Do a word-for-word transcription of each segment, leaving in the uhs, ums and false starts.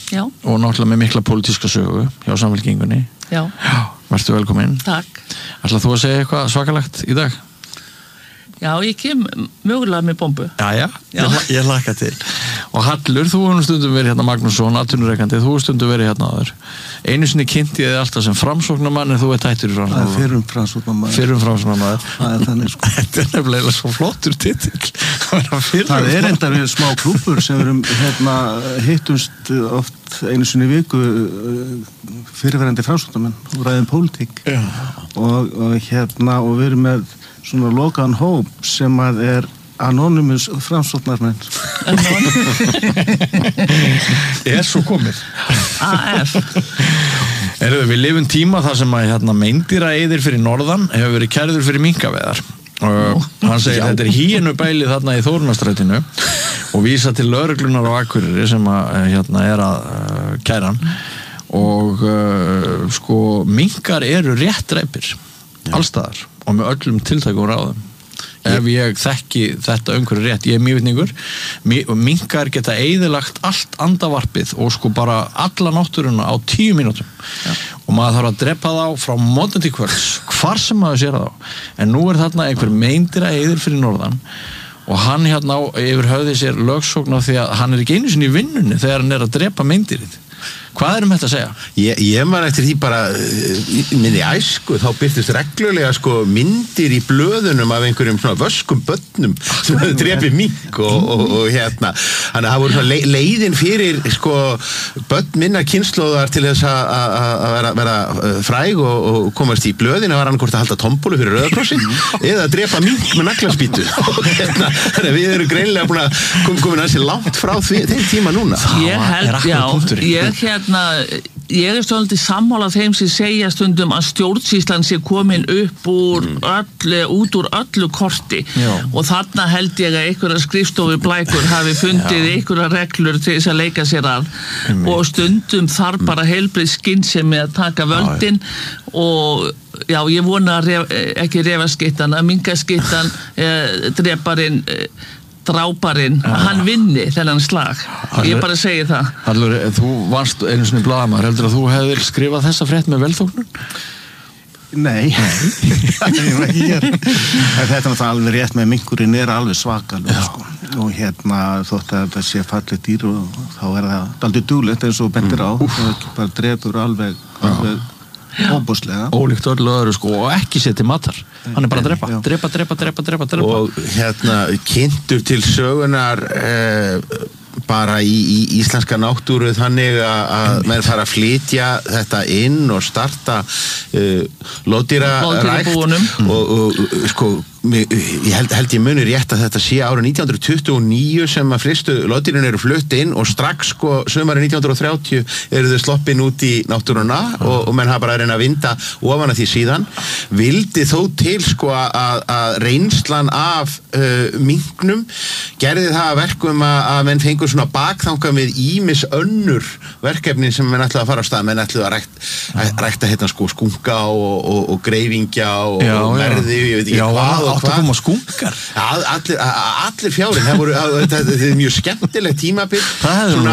Já. Og náttúrulega með mikla pólitíska sögu hjá Samfylkingunni. Já. Já, vertu velkomin. Takk. Ætlar þú að segja eitthvað svakalegt í dag? Já, ég kem mögulega með bombu. Jæja, ég, ég laka til. Og Hallur, þú hefur stundum verið hérna Magnússon, atvinnurekandi, þú hefur stundum verið hérna áður. Einu sinni kynnti ég þig alltaf sem framsóknarmann en þú ert hættur í framsóknarmann. Það er fyrrum framsóknarmann. Fyrrum framsóknarmann. Það er þannig sko. Þetta er nefnilega svo flottur titill. Það er enda við smá klúbbur sem við erum hérna hittumst oft einu sinni í viku fyrirverandi framsóknarmenn og ræðum pólitík. Og, og hérna og við erum með svona lokaðan hóp sem að er anonymous framsóknarmenn. Er svo komið. A F. Erðu, við lifum tíma þar sem að hérna, meindýraeyðir fyrir norðan hefur verið kærður fyrir minkaveðar. Og hann segir þetta er hýjenubæli þarna í Þórunnarstrætinu og vísa til lögreglunar á Akureyri sem að, hérna, er að uh, kæra hann. Og uh, sko, minkar eru réttdræpir allstaðar og með öllum tiltækum ráðum. Ef ég þekki þetta umhverju rétt, ég er mývitningur, minkar geta eyðilagt allt andavarpið og sko bara alla náttúruna á tíu mínútum. Ja. Og maður þarf að drepa þá frá morgun til kvölds, hvar sem maður sér þá. En nú er þarna einhver meindýraeyðir fyrir norðan og hann hérna á yfir höfði sér lögsókn á því að hann er ekki einu sinni í vinnunni þegar hann er að drepa meindýrið. Hvað er um þetta að segja? Ég, ég man eftir því bara minni æsku, þá byrtist reglulega sko myndir í blöðunum af einhverjum svona vöskum börnum sem hefur drepið mink og, og, og hérna þannig að það voru svona leiðin fyrir sko börn minna kynslóðar til þess að vera, vera fræg og, og komast í blöðin að var annað hvort að halda tombólu fyrir Rauða krossin eða að drepa mink með naglaspýtu og hérna, þannig að við erum greinlega búin að kom, komin ansi langt frá því, þeim tíma núna. Ég held, já, ég hérna ég er svolítið sammála þeim sem segja stundum að stjórnsýslan sé komin upp úr öllu, út úr öllu korti. Já. Og þarna held ég að einhverja skrifstofu blækur hafi fundið einhverja reglur til þess að leika sér að mm. og stundum þarf bara heilbrigð skynsemi að taka völdin já, og já, ég vona að ref, ekki refaskittan, að minkaskittan eh, dreparinn eh, dráparinn, ja. Hann vinni þennan slag. Hallur, ég bara segi það. Hallur, þú varst einu sinni blaðamaður, heldur að þú hefðir skrifað þessa frétt með velþóknun? Nei, það er ekki hér. Þetta er náttúrulega alveg rétt með minkurinn er alveg svakalega sko. Og hérna þótt að þetta sé fallið dýr og þá er það aldrei dúlegt eins og bendir á. Það er ekki bara drepur alveg, alveg óbúslega. Ólíkt öllu öðru sko og ekki sér til matar. Hann er bara að drepa, já. drepa, drepa, drepa, drepa, drepa. Og hérna kynntur til sögunar eh, bara í, í íslenska náttúru þannig að menn fara að flytja þetta inn og starta uh, loðdýrarækt og, og sko ég held, held ég muni rétt að þetta sé árið nítján hundruð tuttugu og níu sem að fyrstu loðdýrin eru flutt inn og strax sko sumarið nítján hundruð þrjátíu eru þau sloppin út í náttúruna og, og menn hafa bara að reyna að vinda ofan að því síðan vildi þó til sko að, að reynslan af uh, minknum gerði það að verkum að, að menn fengur svona bakþanga með ýmis önnur verkefni sem menn ætlaði að fara á stað menn ætlaði að rækt, rækta hérna sko skunka og, og, og greifingja og, já, og merði, ég veit ekki já, hvað átt að koma skúnkar ja, allir, allir fjárin það voru, þetta er mjög skemmtilegt tímabil svona,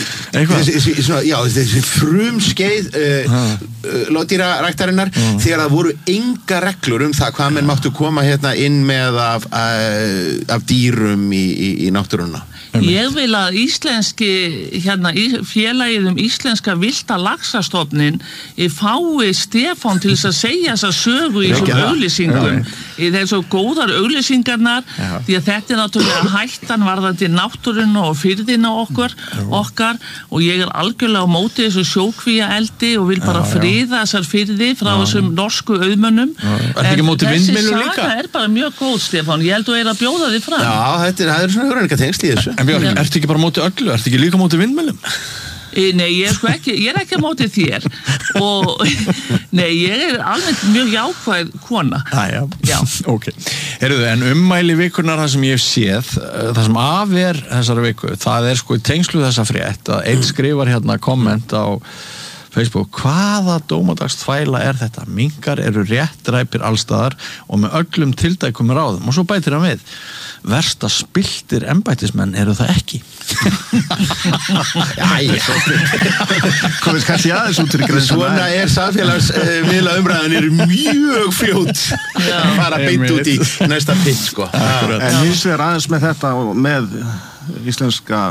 þessi, svona já, þessi frumskeið uh, uh, loðdýraræktarinnar uh. þegar það voru enga reglur um það hvað menn máttu koma hérna inn með af, uh, af dýrum í, í, í náttúruna. Ég vil að íslenski hérna, félagið um íslenska villta laxastofnin fái Stefán til þess að segja þessa sögu í þessum auglýsingum í þessu góðar auglýsingarnar því að þetta er náttúrulega hættan varðandi náttúruna og firðina okkur, okkar og ég er algjörlega á móti þessu sjókvíaeldi og vil bara friða þessar firði frá þessum norsku auðmönnum en þessi saga er bara mjög góð Stefán, ég held að þú er að bjóða þig fram. Já, þetta er, er svona hugrenningatengsl í þessu. En Björn, ertu ekki bara á móti öllu? Ertu ekki líka á móti vindmyllum? Nei, ég er sko ekki, ég er ekki á móti þér og nei, ég er alveg mjög jákvæð kona. Æja, já, ok. Heyrðu, en ummæli vikurnar það sem ég hef séð, það sem af er þessari viku, það er sko í tengslu þessa frétt að einn skrifar hérna komment á Facebook, hvaða dómadagsþvæla er þetta? Minkar eru réttdræpir allstaðar og með öllum tildækum ráðum og svo bætir hann við, versta spilltir embættismenn eru það ekki. Jæja komið kannski aðeins út fyrir grensuna. Svona er samfélagsmiðla umræðan er mjög fljót að fara beint út í næsta pitt sko. En hins vegar aðeins með þetta og með íslenska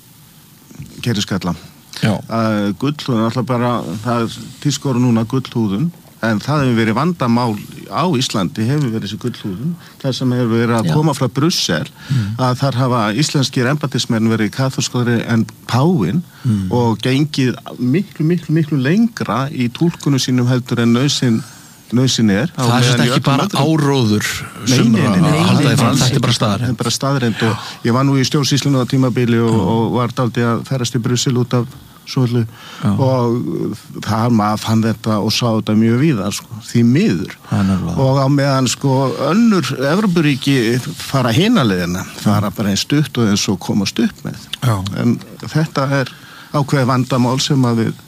keyriskalla. Uh, gullhúðun er alltaf bara, það er tískoru núna gullhúðun, en það hefur verið vandamál á Íslandi, hefur verið þessi gullhúðun, það sem hefur verið að Já. koma frá Brussel, mm. að þar hafa íslenskir embættismenn verið kaþólskari en páfinn mm. og gengið miklu, miklu, miklu lengra í túlkunum sínum heldur en nauðsyn nauðsyn er. Það er svolítið ekki bara áróður sem haldaði fram, þetta er bara staðreind. Þetta er bara staðreind og ég var nú í stjórnsýslunni á tímabili og, og var dálítið að ferast í Brussel út af svolítið og það maður fann þetta og sá þetta mjög víða sko, því miður og á meðan sko önnur Evrópuríki fara hinaleiðina, fara bara einn stutt og eins og komast upp með. Já. En þetta er ákveð vandamál sem að við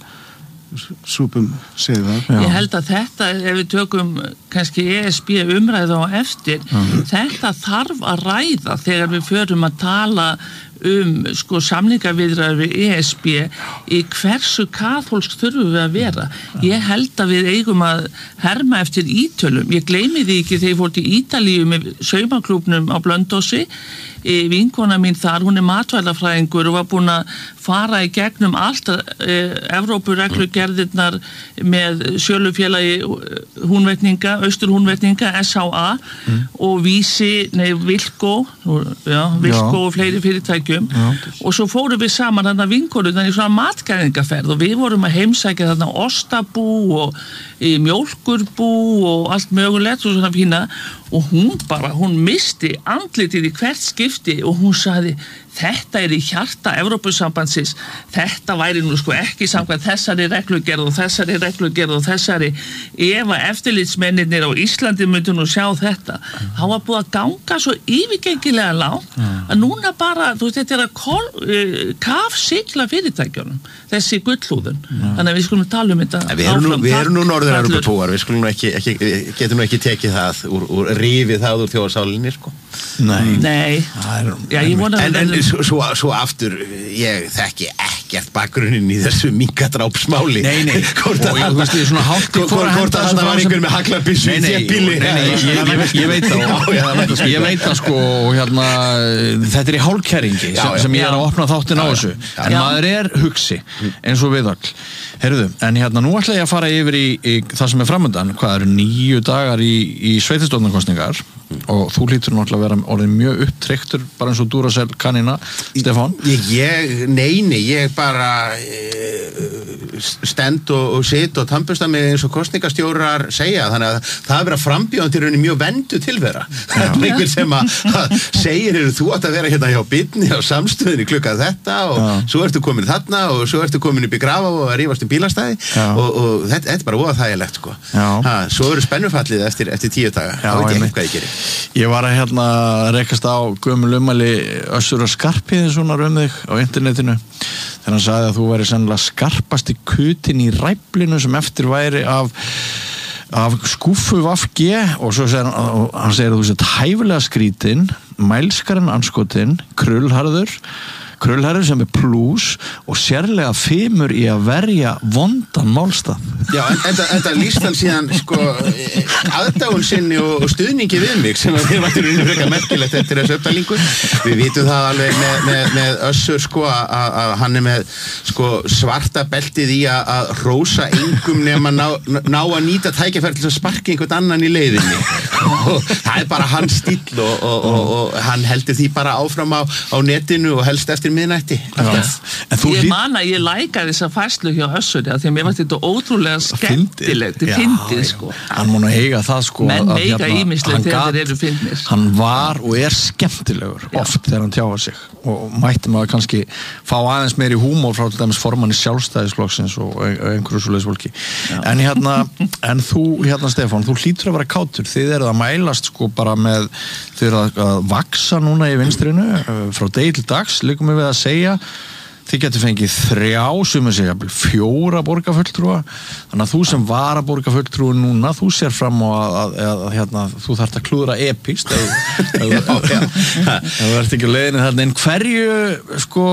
súpum segða. Ég held að þetta, ef við tökum kannski E S B umræða á eftir, mm. þetta þarf að ræða þegar við förum að tala um sko samningaviðræður við E S B í hversu kaþólsk þurfum við að vera. Ég held að við eigum að herma eftir Ítölum. Ég gleymi því ekki þegar ég fór til Ítalíu með saumaklúbnum á Blönduósi. Vinkona mín þar, hún er matvælafræðingur og var búin að fara í gegnum allt e, Evrópureglugerðirnar með sölufélagi húnvetninga, austurhúnvetninga, S H A mm. og Vísi, nei, Vilko, já, Vilko og fleiri fyrirtækjum já. Og svo fórum við saman þarna vinkonur þannig svona matgæringaferð og við vorum að heimsækja þarna ostabú og í mjólkurbú og allt mögulegt og svona fína og hún bara, hún misti andlitið í hvert skipti og hún sagði þetta er í hjarta Evrópusambandsins, þetta væri nú sko ekki samkvæmt þessari reglugerð og þessari reglugerð og þessari ef að eftirlitsmennirnir á Íslandi myndu nú sjá þetta, þá var búið að ganga svo yfirgengilega langt að núna bara, þú veist, þetta er að kol, uh, kafsigla fyrirtækjunum þessi gullhúðun, þannig að við skulum tala um þetta Við erum nú, við erum nú norður-Evrópubúar, við skulum nú ekki, ekki getum nú ekki tekið það úr, úr rífið það úr þjóðarsálinni, sko Nei, Nei. Er, Já, ég vona en, en svo, svo, svo aftur ég þekki ekkert bakgrunnin í þessu minkadrápsmáli Nei, nei, og ég veist ég svona hátt hvort að það var einhver með haglabissu í þéttbíli Nei, nei, ég veit það ég veit það sko hérna, þetta er í hálfkæringi sem, sem ég er að opna þáttin á þessu en maður er hugsi eins og við all Herðu, en hérna nú ætla ég að fara yfir í, í það sem er framöndan, hvað eru níu dagar í, í sveitarstjórnarkosningar og þú hlýtur náttúrulega að vera orðin mjög upptrykktur bara eins og Duracell kanina Stefán ég, neini, ég bara e, stend og, og sit og tampusta mig eins og kosningastjórar segja, þannig að það er verið að frambjóðan til rauninni mjög vendu tilvera það er einhver sem að, að segir eru þú átt að vera hérna hjá Bitni á samstöðinni klukka þetta og Já. Svo ertu komin þarna og svo ertu komin upp í Grafa og að rífast um bílastæði og, og þetta, þetta er bara óað þægilegt sko. ha, svo eru spennufallið eftir, eftir tíu daga Já, þá veit ég ekki hvað ég gerir Ég var að hérna rekast á gömul ummæli Össur og Skarphéðins svona um þig á internetinu þegar hann sagði að þú væri sennilega skarpasti kutin í ræflinu sem eftir væri af af skúfu V G og svo segir hann, hann segir að þú sett hæfilega skrítin, mælskarinn anskotin, krullharður krullharður sem er plús og sérlega fimur í að verja vondan málstað. Já, en þetta lýst hann síðan sko aðdáun sinni og, og stuðningi við mig sem að þið vartur unni frekar merkilegt eftir þessu uppdælingu. Við vitum það alveg með, með, með Össur sko að, að hann er með sko svarta beltið í að, að rósa engum nema ná, ná að nýta tækifæri til að sparka einhvern annan í leiðinni og það er bara hans stíll og, og, og, og hann heldur því bara áfram á, á netinu og helst eftir miðnætti. Ég man að ég læka þessa færslu hjá Össuri af því að mér var þetta ótrúlega skemmtilegt til fyndið sko. Hann má nú eiga það sko menn eiga ímislegt þegar þeir eru fyndnir. Hann var og er skemmtilegur Já. Oft þegar hann tjáar sig og mætti maður kannski fá aðeins meiri húmor frá til dæmis formanni Sjálfstæðisflokksins og einhverju svoleiðis fólki. En hérna en þú hérna Stefán, þú hlýtur að vera kátur þið eruð að mælast sko bara með þið eruð að, að vaksa núna í vinstrinu frá degi til dags, liggur mig við að segja þið getur fengið þrjá sem er segja fjóra borgarfulltrúa, þannig að þú sem var að borgarfulltrúi núna, þú sér fram á að, að, að, að hérna, þú þarft að klúðra epíst ef þú ert ekki á leiðinni þarna, en hverju sko,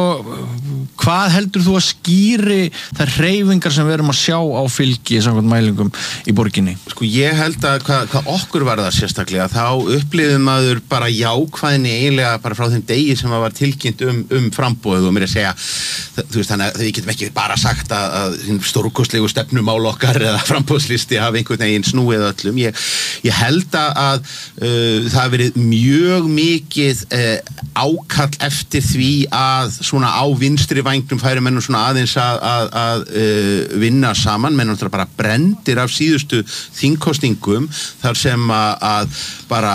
hvað heldur þú að skýri þær hreyfingar sem við erum að sjá á fylgi samkvæmt mælingum í borginni? Sko ég held að hvað, hvað okkur var það sérstaklega, þá upplifðum maður bara jákvæðni eiginlega bara frá þeim degi sem var tilkynnt um, um frambóð og mér að segja, þú veist, þannig að við getum ekki bara sagt að, að stórkostlegu stefnumál okkar eða frambóðslisti hafi einhvern veginn snúið öllum. Ég, ég held að uh, það hafi verið mjög mikið uh, ákall eftir því að svona á vinstri vængnum færi menn svona aðeins að, að, að uh, vinna saman, menn náttúrulega bara brendir af síðustu þingkosningum þar sem að, að bara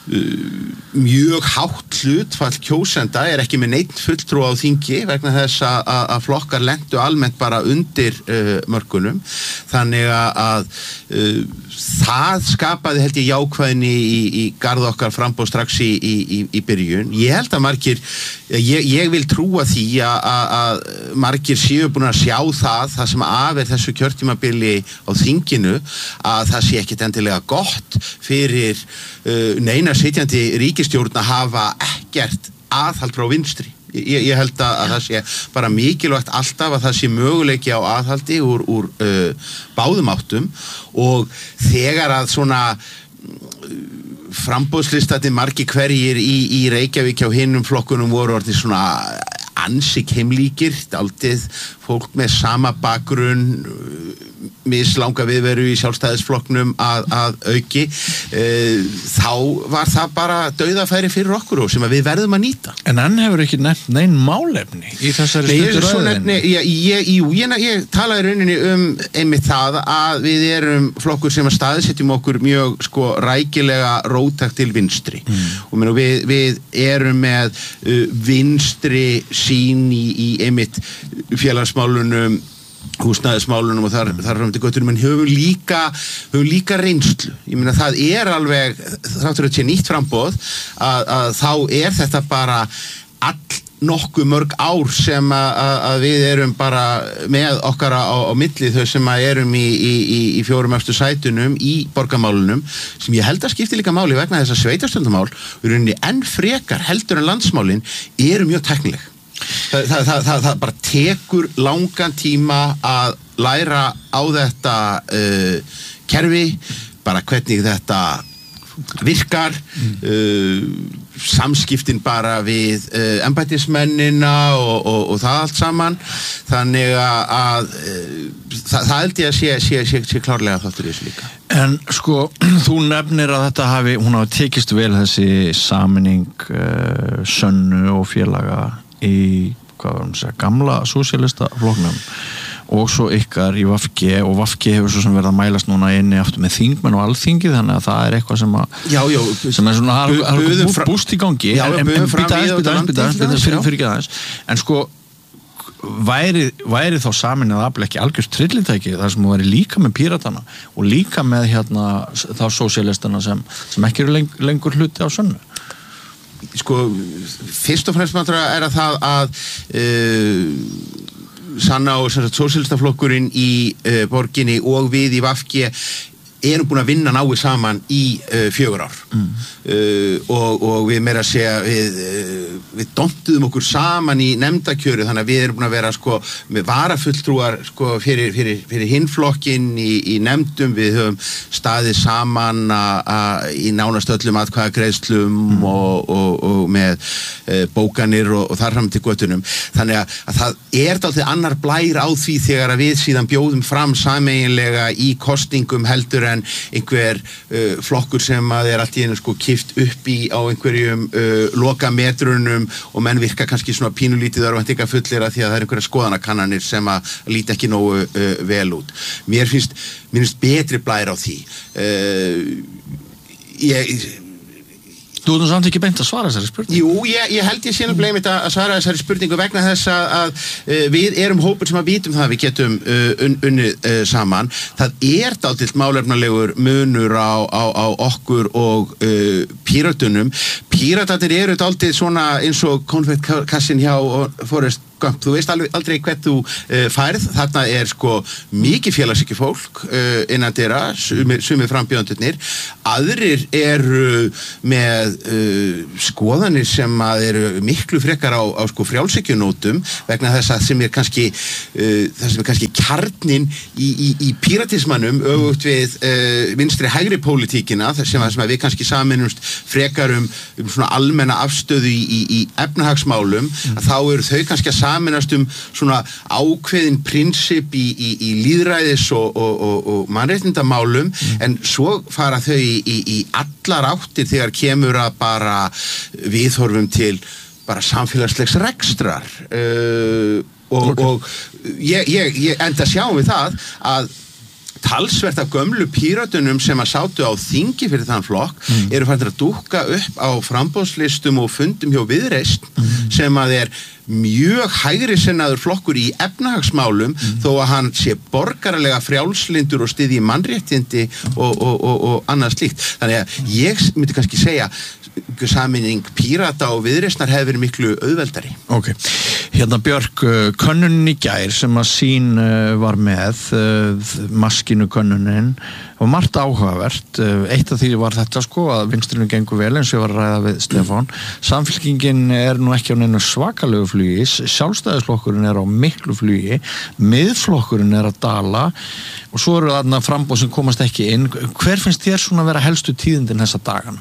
Uh, mjög hátt hlutfall kjósenda er ekki með neitt fulltrúa á þingi vegna þess að, að flokkar lentu almennt bara undir uh, mörkunum, þannig að uh, það skapaði held ég jákvæðni í, í garð okkar framboð strax í, í, í byrjun. Ég held að margir ég, ég vil trúa því að, að margir séu búin að sjá það það sem af er þessu kjörtímabili á þinginu, að það sé ekkit endilega gott fyrir uh, neina sitjandi ríkisstjórn að hafa ekkert aðhald frá vinstri. Ég, ég held að, að það sé bara mikilvægt alltaf að það sé möguleiki á aðhaldi úr, úr uh, báðum áttum, og þegar að svona uh, framboðslistandi margi hverjir í, í Reykjavík hjá hinum flokkunum voru orðið svona ansi keimlíkir, dálítið fólk með sama bakgrunn, mislanga viðveru í sjálfstæðisflokknum að, að auki, e, þá var það bara dauðafæri fyrir okkur og sem að við verðum að nýta. En hann hefur ekki nefnt neinn málefni í þessari stuttu ræðinni. Ég, ég, ég, ég, ég talaði rauninni um einmitt það að við erum flokkur sem að staðsetjum okkur mjög sko rækilega róttækt til vinstri, mm. og menn, við, við erum með uh, vinstri sín í, í einmitt félagsmálunum, húsnæðismálunum og þar, þar fram til göttunum, en höfum líka, höfum líka reynslu. Ég meina það er alveg, þáttur að þetta sé nýtt framboð, að, að þá er þetta bara all nokkuð mörg ár sem að, að við erum bara með okkar á, á milli, þau sem að erum í, í, í fjórum eftir sætunum í borgarmálunum, sem ég held að skipti líka máli vegna þess að sveitarstjórnarmál í rauninni enn frekar heldur en landsmálin eru mjög tæknileg. Það, það, það, það, það bara tekur langan tíma að læra á þetta uh, kerfi, bara hvernig þetta virkar, mm. uh, samskiptin bara við uh, embættismennina og, og, og það allt saman, þannig að uh, það, það held ég að sé, sé, sé, sé klárlega þáttur í þessu líka. En sko, þú nefnir að þetta hafi, hún hafi tekist vel þessi sameining uh, Sönnu og félaga í, hvað var hann að segja, gamla sósíalista flokknum og svo ykkar í V F G, og V F G hefur svo sem verið að mælast núna inni aftur með þingmenn og alþingi, þannig að það er eitthvað sem að já, já, sem er svona bu, bu, bu, búst í gangi, já, en, en býta aðeins, býta aðeins, býta aðeins fyrir, fyrir ekki aðeins, en sko væri, væri þá samin að afla ekki algjörst trillintæki þar sem þú væri líka með píratana og líka með hérna þá sósíalistana sem, sem ekki eru leng, lengur hluti á Sönnu. Sko, fyrst og fremst maður er að það að uh, Sanna og sósíalistaflokkurinn í uh, borginni og við í V F G erum búin að vinna náið saman í uh, fjögur ár, mm. uh, og, og við meira að segja við, uh, við domtuðum okkur saman í nefndakjöru, þannig að við erum búin að vera sko, með varafulltrúar sko, fyrir, fyrir, fyrir hinflokkin í, í nefndum, við höfum staðið saman a, a, í nánast öllum atkvæðagreiðslum mm. og, og, og með uh, bókanir og, og þar fram til göttunum, þannig að, að það er dálítið annar blær á því þegar að við síðan bjóðum fram sameiginlega í kosningum heldur en einhver uh, flokkur sem að er allt í einu sko kift upp í á einhverjum uh, lokametrunum og menn virka kannski svona pínulítið og vant ekki að fullera því að það er einhverja skoðanakannanir sem að líti ekki nógu uh, vel út. Mér finnst, mér finnst betri blær á því. Uh, ég Þú erum samt ekki beint að svara þessari spurningu. Jú, ég, ég held ég sé nefnilega einmitt að svara þessari spurningu vegna þess að, að uh, við erum hópur sem að vitum það að við getum uh, un, unnið uh, saman. Það er dálítill málefnalegur munur á, á, á okkur og uh, pírötunum. Píratarnir eru dálítið svona eins og konfettkassin hjá Forrest Gump, þú veist alveg, aldrei hvert þú uh, færð, þarna er sko mikið félagshyggju fólk uh, innan dyra, sumir, sumir frambjóðendurnir, aðrir eru með uh, skoðanir sem að eru miklu frekar á, á sko frjálshyggjunótum vegna þess að sem er kannski uh, það sem er kannski kjarnin í, í, í píratismanum öfugt við uh, vinstri hægri pólitíkina, sem að, sem að við kannski saminumst frekar um, um svona almenna afstöðu í, í, í efnahagsmálum, mm. að þá eru þau kannski að saminast um svona ákveðin prinsip í, í, í lýðræðis og, og, og, og mannréttindamálum, mm. en svo fara þau í, í, í allar áttir þegar kemur að bara viðhorfum til bara samfélagslegs rekstrar uh, og, okay. og ég, ég, ég enda sjáum við það að talsvert af gömlu píratunum sem að sátu á þingi fyrir þann flokk mm. eru fættir að dúkka upp á framboðslistum og fundum hjá Viðreisn mm. sem að er mjög hægri sinnaður flokkur í efnahagsmálum mm. þó að hann sé borgaralega frjálslindur og styðji mannréttindi og, og, og, og annað slíkt. Þannig að ég myndi kannski segja sameining Pírata og Viðreisnar hefði verið miklu auðveldari. Ok, hérna Björk, könnunin í gær sem að sín var með, maskinu könnunin, og margt áhugavert. Eitt af því var þetta sko að vinstrinu gengur vel eins og ég var að ræða við Stefán. Samfylkingin er nú ekki á neinu svakalegu flugi, sjálfstæðisflokkurinn er á miklu flugi, miðflokkurinn er að dala og svo eru þarna framboð sem komast ekki inn. Hver finnst þér svona að vera helstu tíðindin þessa dagana?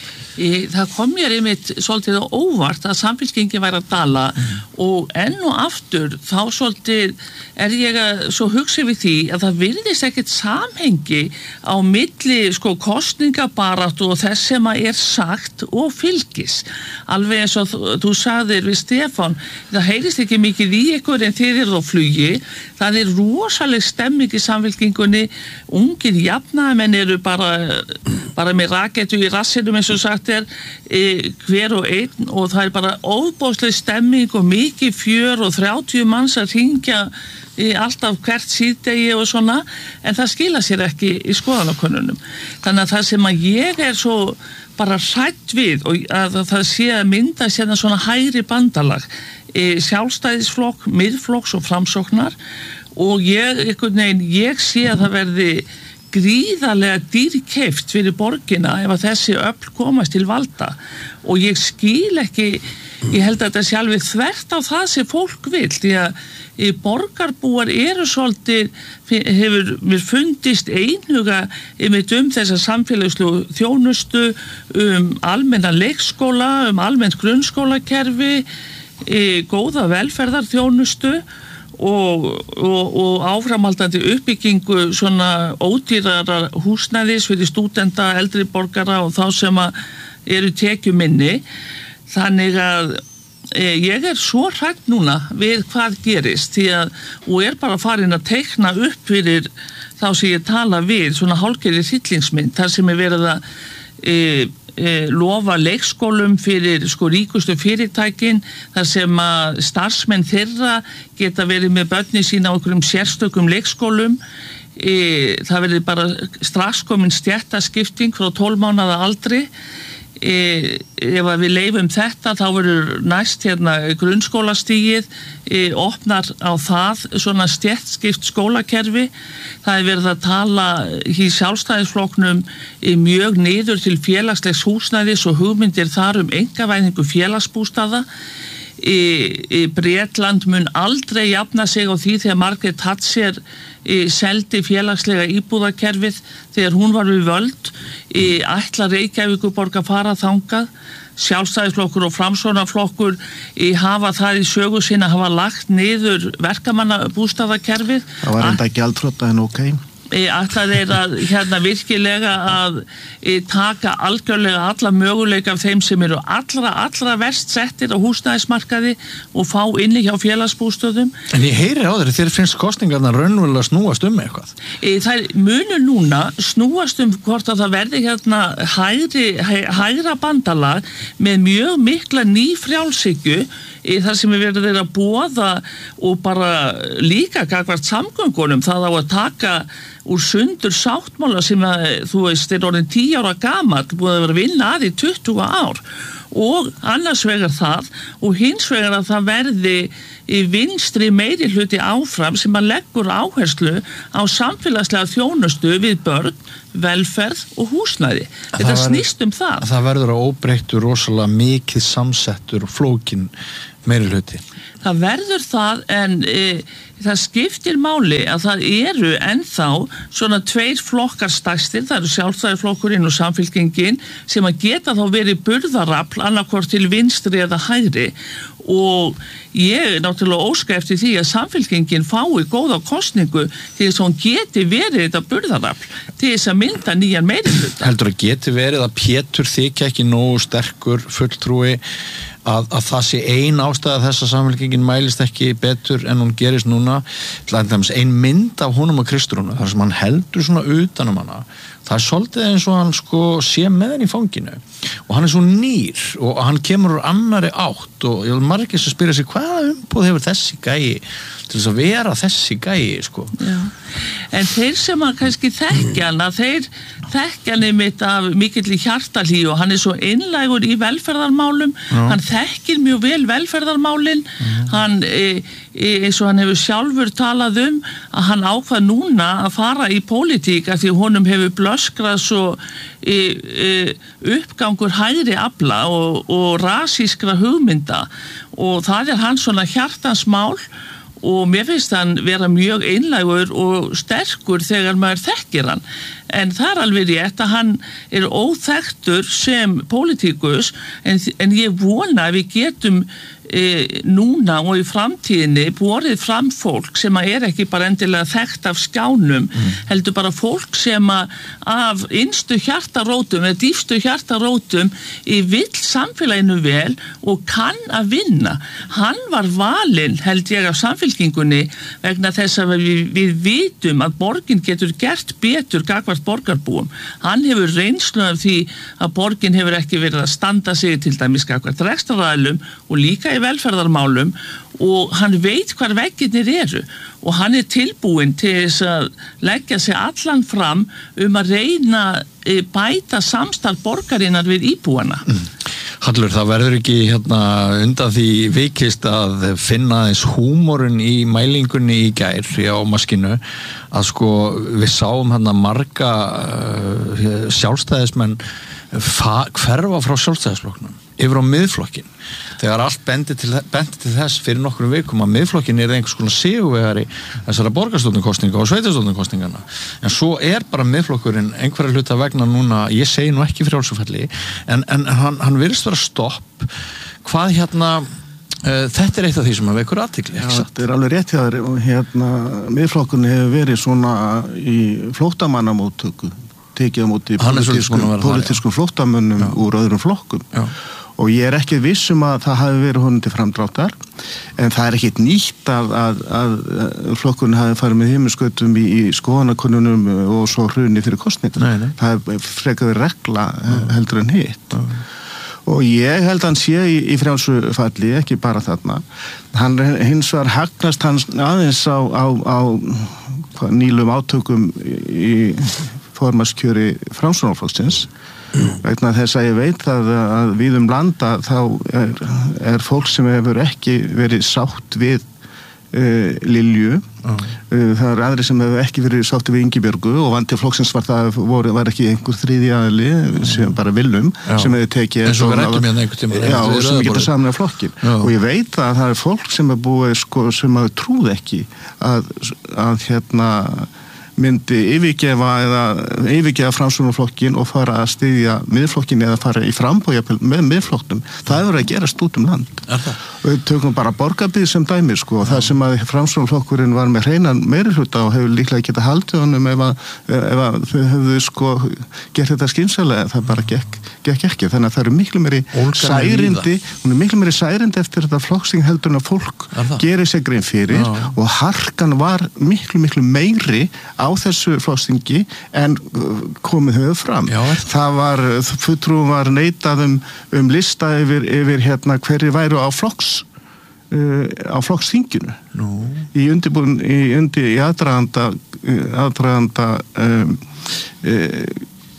Það kom mér einmitt svolítið á óvart að Samfylkingin væri að dala mm. og enn og aftur þá svolítið er ég að svo hugsa við því að það virðist ekkert samhengi á milli sko kosningabaráttu og þess sem að er sagt og fylgis. Alveg eins og þú, þú sagðir við Stefán, það heyrist ekki mikið í ykkur en þið eru á flugi. Það er rosaleg stemming í Samfylkingunni, ungir jafnaðarmenn eru bara, bara með raketu í rassinum eins og sagt er e, hver og einn og það er bara óbóðsleg stemming og mikið fjör og þrjátíu manns að hringja í alltaf hvert síðdegi og svona, en það skila sér ekki í skoðanakönnunum. Þannig að það sem að ég er svo bara hrætt við og að það sé að mynda sérna svona hægri bandalag, e, sjálfstæðisflokk, miðflokks og framsóknar og ég, einhvern veginn, ég sé að það verði gríðarlega dýrkeypt fyrir borgina ef að þessi öfl komast til valda og ég skil ekki, ég held að þetta sé alveg þvert á það sem fólk vill því að borgarbúar eru svolítið, hefur mér fundist einhuga einmitt um þessa samfélagslegu þjónustu, um almenna leikskóla, um almennt grunnskólakerfi, e, góða velferðarþjónustu Og, og, og áframhaldandi uppbyggingu svona ódýrara húsnæðis fyrir stúdenta, eldri borgara og þá sem að eru tekjuminni. Þannig að e, ég er svo hrætt núna við hvað gerist því að, og er bara farin að teikna upp fyrir þá sem ég tala við, svona hálfgerði hryllingsmynd, þar sem er verið að e, E, lofa leikskólum fyrir sko ríkustu fyrirtækin þar sem að starfsmenn þeirra geta verið með börni sína á einhverjum sérstökum leikskólum. E, það verið bara strax komin stéttaskipting frá tólf mánaða aldri. E, ef að við leifum þetta þá verður næst hérna grunnskólastigið e, opnar á það svona stéttskipt skólakerfi. Það er verið að tala í sjálfstæðisflokknum e, mjög niður til félagslegs húsnæðis og hugmyndir þar um einkavæðingu félagsbústaða. E, e, Bretland mun aldrei jafna sig á því þegar Margaret Thatcher e, seldi félagslega íbúðakerfið þegar hún var við völd. E, ætla Reykjavíkurborg að fara þangað. Sjálfstæðisflokkur og framsóknarflokkur e, hafa það í sögu sinna hafa lagt niður verkamannabústaðakerfið. Það var enda gjaldþrota en ok. Ætla þeir að hérna virkilega að e, taka algjörlega alla möguleika af þeim sem eru allra, allra verst settir á húsnæðismarkaði og fá inni hjá félagsbústöðum. En ég heyri á þeir, þér finnst kosningarna raunverulega snúast um eitthvað? E, það munu núna snúast um hvort að það verði hérna hægri, hæ, hægra bandalag með mjög mikla nýfrjálshyggju þar sem við verðum þeirra að boða og bara líka gagnvart samgöngunum það á að taka úr sundur sáttmála sem að þú veist er orðin tíu ára gamall búið að vera að vinna að í tuttugu ár og annars vegar það og hins vegar að það verði í vinstri meiri hluti áfram sem að leggur áherslu á samfélagslega þjónustu við börn, velferð og húsnæði. Þetta Það snýst um það. Það verður að óbreyttu rosalega mikið samsettur og flókin meiri hluti. Það verður það en e, það skiptir máli að það eru ennþá svona tveir flokkar stærstir, það eru sjálfstæðisflokkurinn og samfylkingin sem að geta þá verið burðarafl annarkvort til vinstri eða hægri og ég er náttúrulega óska eftir því að samfylkingin fái góða kosningu til þess að hún geti verið þetta burðarafl til þess að mynda nýjan meirihluta. Heldur að geti verið að Pétur þykja ekki nógu sterkur fulltrúi að, að það sé ein ástæða þess að samfylkingin mælist ekki betur en hún gerist núna, til að ein mynd af honum og Kristrúnu, þar sem hann heldur svona utan um hana, það er svolítið eins og hann sko sé með henni í fanginu og hann er svo nýr og hann kemur úr annari átt og ég vil margir sem spyrja sig hvaða umbúð hefur þessi gæi til þess að vera þessi gæi sko. Já. En þeir sem að kannski þekkja hana, þeir þekkja hann einmitt af mikill í hjartalí og hann er svo einlægur í velferðarmálum, Já. Hann þekkir mjög vel velferðarmálin, mm. hann e, e, eins og hann hefur sjálfur talað um að hann ákvað núna að fara í pólitík af því honum hefur blöskrað svo e, e, uppgangur hægri afla og, og rasískra hugmynda og það er hann svona hjartansmál og mér finnst hann vera mjög einlægur og sterkur þegar maður þekkir hann en það er alveg rétt að hann er óþekktur sem pólitíkus en, en ég vona að við getum e, núna og í framtíðinni borið fram fólk sem að er ekki bara endilega þekkt af skjánum mm. heldur bara fólk sem að af innstu hjartarótum eða dýfstu hjartarótum í vill samfélaginu vel og kann að vinna. Hann var valinn held ég af samfylkingunni vegna þess að við, við vitum að borgin getur gert betur gagnvart borgarbúum. Hann hefur reynslu af því að borgin hefur ekki verið að standa sig til dæmis gagnvart rekstraraðilum og líka í velferðarmálum og hann veit hvar veggirnir eru og hann er tilbúinn til þess að leggja sig allan fram um að reyna bæta samstarf borgarinnar við íbúana. Mm. Hallur, það verður ekki hérna undan því vikist að finna aðeins húmorinn í mælingunni í gær á maskinu að sko við sáum hérna marga uh, sjálfstæðismenn hverfa frá sjálfstæðisflokknum yfir á miðflokkin þegar allt bendi til, bendi til þess fyrir nokkrum vikum að miðflokkin er einhvers konar sigurvegari þessara borgarstjórnarkosninga og sveitarstjórnarkosningana en svo er bara miðflokkurinn einhverja hluta vegna núna, ég segi nú ekki frjálsufalli en, en hann, hann virðist vera stopp hvað hérna uh, þetta er eitt af því sem að vekur athygli Já, þetta er alveg rétt hjá þér og hérna miðflokkurinn hefur verið svona í flóttamannamóttöku tekið á móti pólitískum flóttamönnum úr öðrum flokkum Já. Og ég er ekki viss um að það hafi verið honum til framdráttar en það er ekkit nýtt að, að, að flokkurinn hafi farið með himnaskautum í, í skoðanakönnunum og svo hruni fyrir kosningar. Það er frekar regla heldur en hitt. Nei. Og ég held að hann sé í, í frjálsu falli, ekki bara þarna. Hann hins vegar hagnast hans aðeins á, á, á nýlum átökum í formannskjöri Framsóknarflokksins vegna þess að ég veit að, að við um landa þá er, er fólk sem hefur ekki verið sátt við uh, Lilju uh. Uh, það er aðri sem hefur ekki verið sátt við Ingibjörgu og vandi flokksins var það voru, var ekki einhver þriði aðli sem bara viljum sem hefur tekið eins og við rættum hérna einhvern tíma já, og sem getur saman af flokkin já. Og ég veit að það er fólk sem er búið sko, sem hefur trúð ekki að, að hérna myndi yfirgefa eða yfirgefa Framsóknarflokkin og fara að styðja miðflokkin eða fara í frambója með miðflokknum. Það er að gerast út um land. Og við tökum bara borgarbið sem dæmi sko og það sem að Framsóknarflokkurinn var með hreinan meirihluta og hefur líklega getað haldið honum ef að, ef að þau hefðu sko gert þetta skynsamlega það bara gekk, gekk ekki. Þannig að það eru miklu meiri særindi hún er miklu meiri særindi eftir þetta flokksting heldur en að fólk gerir sér grein fyrir Já. Og harkan var miklu miklu meiri á þessu flokkstingi en komið höfðu fram. Já, það var, fulltrúum var neitað um, um lista yfir, yfir hérna hverju væru á flokks uh, á flokkstinginu. No. Í undirbúin, í undir, í aðdraganda aðdraganda um, uh,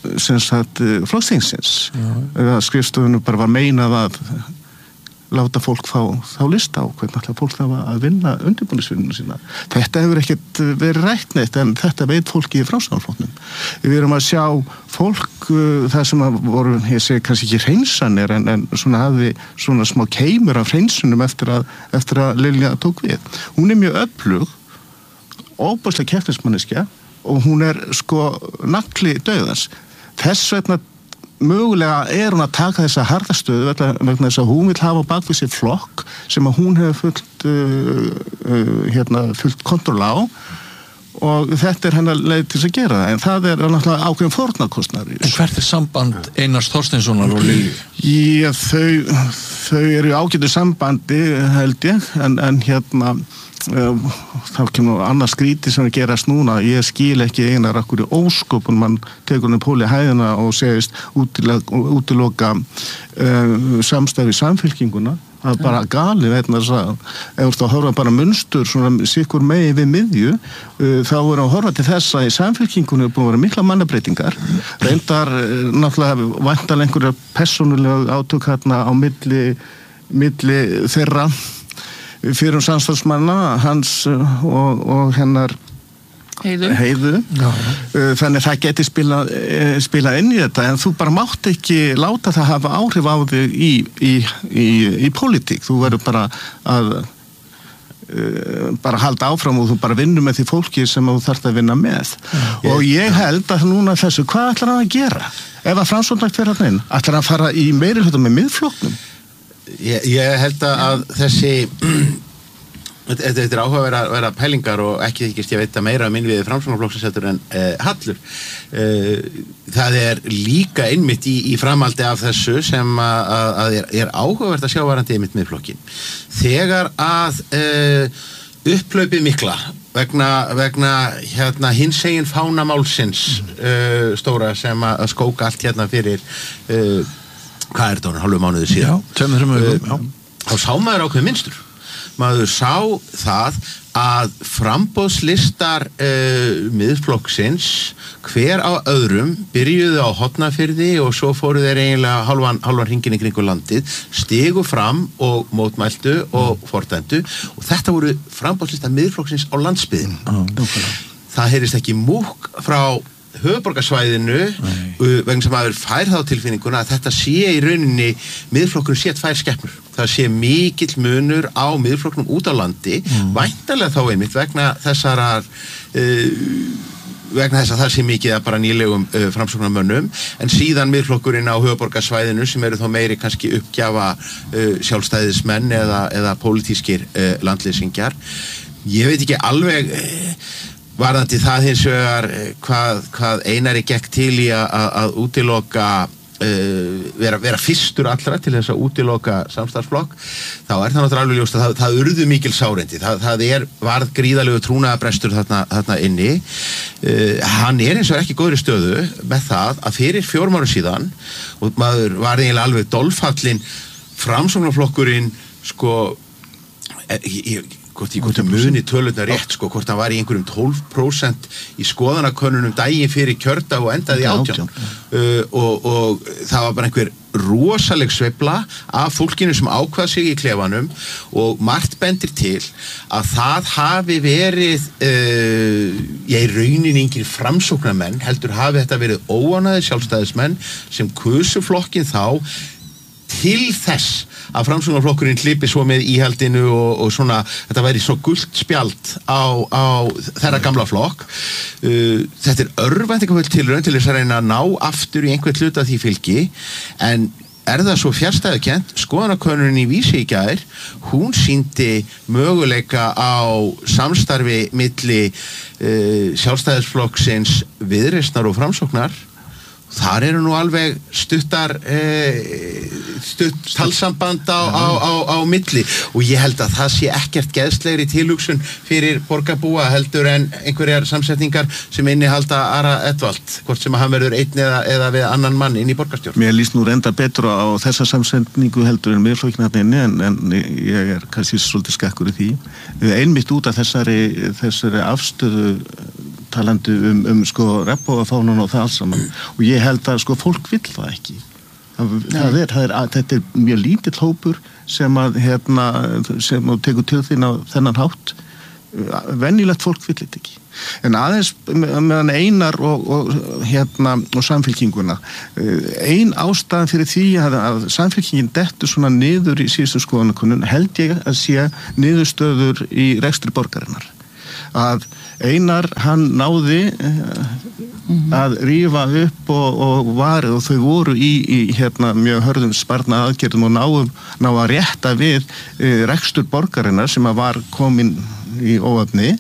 sem sagt flokksþingsins eða skrifstofunum bara var meinað að láta fólk fá þá lista á hvernig alltaf fólk það að vinna undirbúningsvinnuna sína. Þetta hefur ekkert verið rætt neitt en þetta veit fólki í Framsóknarflokknum. Við erum að sjá fólk uh, það sem að voru, ég segi kannski ekki hreinsanir en, en svona hafði svona smá keimur af hreinsunum eftir að, eftir að Lilja tók við. Hún er mjög öflug, óbúslega keppnismanneskja og hún er sko nagli dauðans. Þess vegna mögulega er hún að taka þessa harðastöðu vegna þess að hún vil hafa bak við sér flokk sem að hún hefur fullt uh, uh, hérna, fullt kontroll á og þetta er hennar leið til að gera það en það er náttúrulega ákveðin fórnarkostnaður. En hvert er samband Einars Þorsteinssonar og Lilju? Já, þau, þau eru í ágætu sambandi held ég en, en hérna þá kemur annars skríti sem að gerast núna ég skil ekki Einar akkur í ósköpun mann tekur henni pól í hæðina og segist útiloka uh, samstæði samfylkinguna það er bara galið vegna þess að ef þú horfa bara munstur svona sikkur megi við miðju uh, þá voru að horfa til þess að í samfylkingunni er búin að vera mikla mannabreitingar reyndar uh, náttúrulega væntanlega einhverja persónulega átök hérna á milli, milli þeirra fyrir um samstarfsmanna hans og, og hennar Heiðu, heiðu. Þannig það geti spilað spila inn í þetta en þú bara mátt ekki láta það hafa áhrif á þig í, í, í, í pólitík þú verður bara að bara halda áfram og þú bara vinnur með því fólki sem þú þarft að vinna með Já. Og ég held að núna þessu hvað ætlar hann að gera ef að Framsókn fyrir hann inn ætlar hann að fara í meiri hluta með miðflokknum Ég, ég held að þessi þetta er áhuga að vera pælingar og ekki þykist ég veit að meira um innviði Framsóknarflokksins heldur en eh, Hallur eh, það er líka einmitt í, í framhaldi af þessu sem að, að er, er áhugavert að sjá varandi einmitt miðflokkin þegar að eh, upplaupið mikla vegna, vegna hérna hinsegin fánamálsins eh, stóra sem að skóka allt hérna fyrir eh, hvað er þetta hálfu mánuði síðan? Já, tveimur mánuðum, já. Þá sá maður ákveð minnstur. Maður sá það að framboðslistar uh, miðflokksins hver á öðrum byrjuðu á Hornafirði og svo fóru þeir eiginlega halvan, halvan hringinn í kringu landið, stigu fram og mótmæltu og fordæmdu og þetta voru framboðslistar miðflokksins á landsbyðin. Mm. Það heyrist ekki múkk frá höfuborgarsvæðinu uh, vegna sem að fær þá tilfinninguna að þetta sé í rauninni miðflokkurinn sé tvær skepnur það sé mikill munur á miðflokknum út á landi mm. væntanlega þá einmitt vegna þessarar uh, vegna þess að það sé mikið að bara nýlegum uh, framsóknarmönnum en síðan miðflokkurinn á höfuborgarsvæðinu sem eru þá meiri kannski uppgjafa uh, sjálfstæðismenn eða, eða pólitískir uh, landleysingjar ég veit ekki alveg uh, varðandi það hins vegar hvað, hvað Einari gekk til í að, að útiloka uh, vera, vera fyrstur allra til þess að útiloka samstarfsflokk þá er það náttúrulega alveg ljóst að það, það urðu mikil sáreindi það, það er varð gríðalegu trúnaðarbrestur þarna, þarna inni uh, hann er eins og ekki góðri stöðu með það að fyrir fjórum árum síðan og maður var eiginlega alveg dolfallinn Framsóknarflokkurinn sko ég, ég hvort ég hvort muni tölurnar rétt sko, hvort hann var í einhverjum tólf prósent í skoðanakönnunum daginn fyrir kjördag og endaði í átján uh, og, og það var bara einhver rosaleg sveifla af fólkinu sem ákvað sig í klefanum og margt bendir til að það hafi verið uh, ég í raunin engin framsóknarmenn heldur hafi þetta verið óánægðir sjálfstæðismenn sem kusu flokkin þá til þess að Framsóknarflokkurinn klippi svo með íhaldinu og, og svona, þetta væri svo gult spjald á, á þeirra gamla flokk uh, þetta er örvæntingaföld tilraun til þess að reyna að ná aftur í einhvern hluta því fylgi en er það svo fjärstæðukent skoðanakönnurinn í Vísi í gær hún sýndi möguleika á samstarfi milli uh, sjálfstæðisflokksins Viðreisnar og Framsóknar þar eru nú alveg stuttar eh, stutt talsamband á, á, á, á milli og ég held að það sé ekkert geðslegri tilhugsun fyrir borgarbúa heldur en einhverjar samsetningar sem innihalda Ara Edvald hvort sem að hann verður einn eða, eða við annan mann inn í borgarstjórn. Mér líst nú reynda betur á þessa samsetningu heldur en miðflokknarnir en, en ég er kannski svolítið skakkur í því einmitt út af þessari, þessari afstöðu talandi um, um sko regnbogafánann og það alls saman og ég held að sko fólk vill það ekki það, það er, það er, að, þetta er mjög lítill hópur sem að hérna, sem að tekur til þín á þennan hátt venjulegt fólk vill þetta ekki en aðeins meðan Einar og, og hérna og samfylkinguna ein ástæðan fyrir því að, að samfylkingin dettur svona niður í síðustu skoðanakönnun held ég að sé niðurstöður í rekstri borgarinnar að Einar hann náði mm-hmm. að rífa upp og, og varð og þau voru í, í hérna mjög hörðum sparna aðgerðum og náum ná að rétta við e, rekstur borgarinnar sem að var komin í óöfni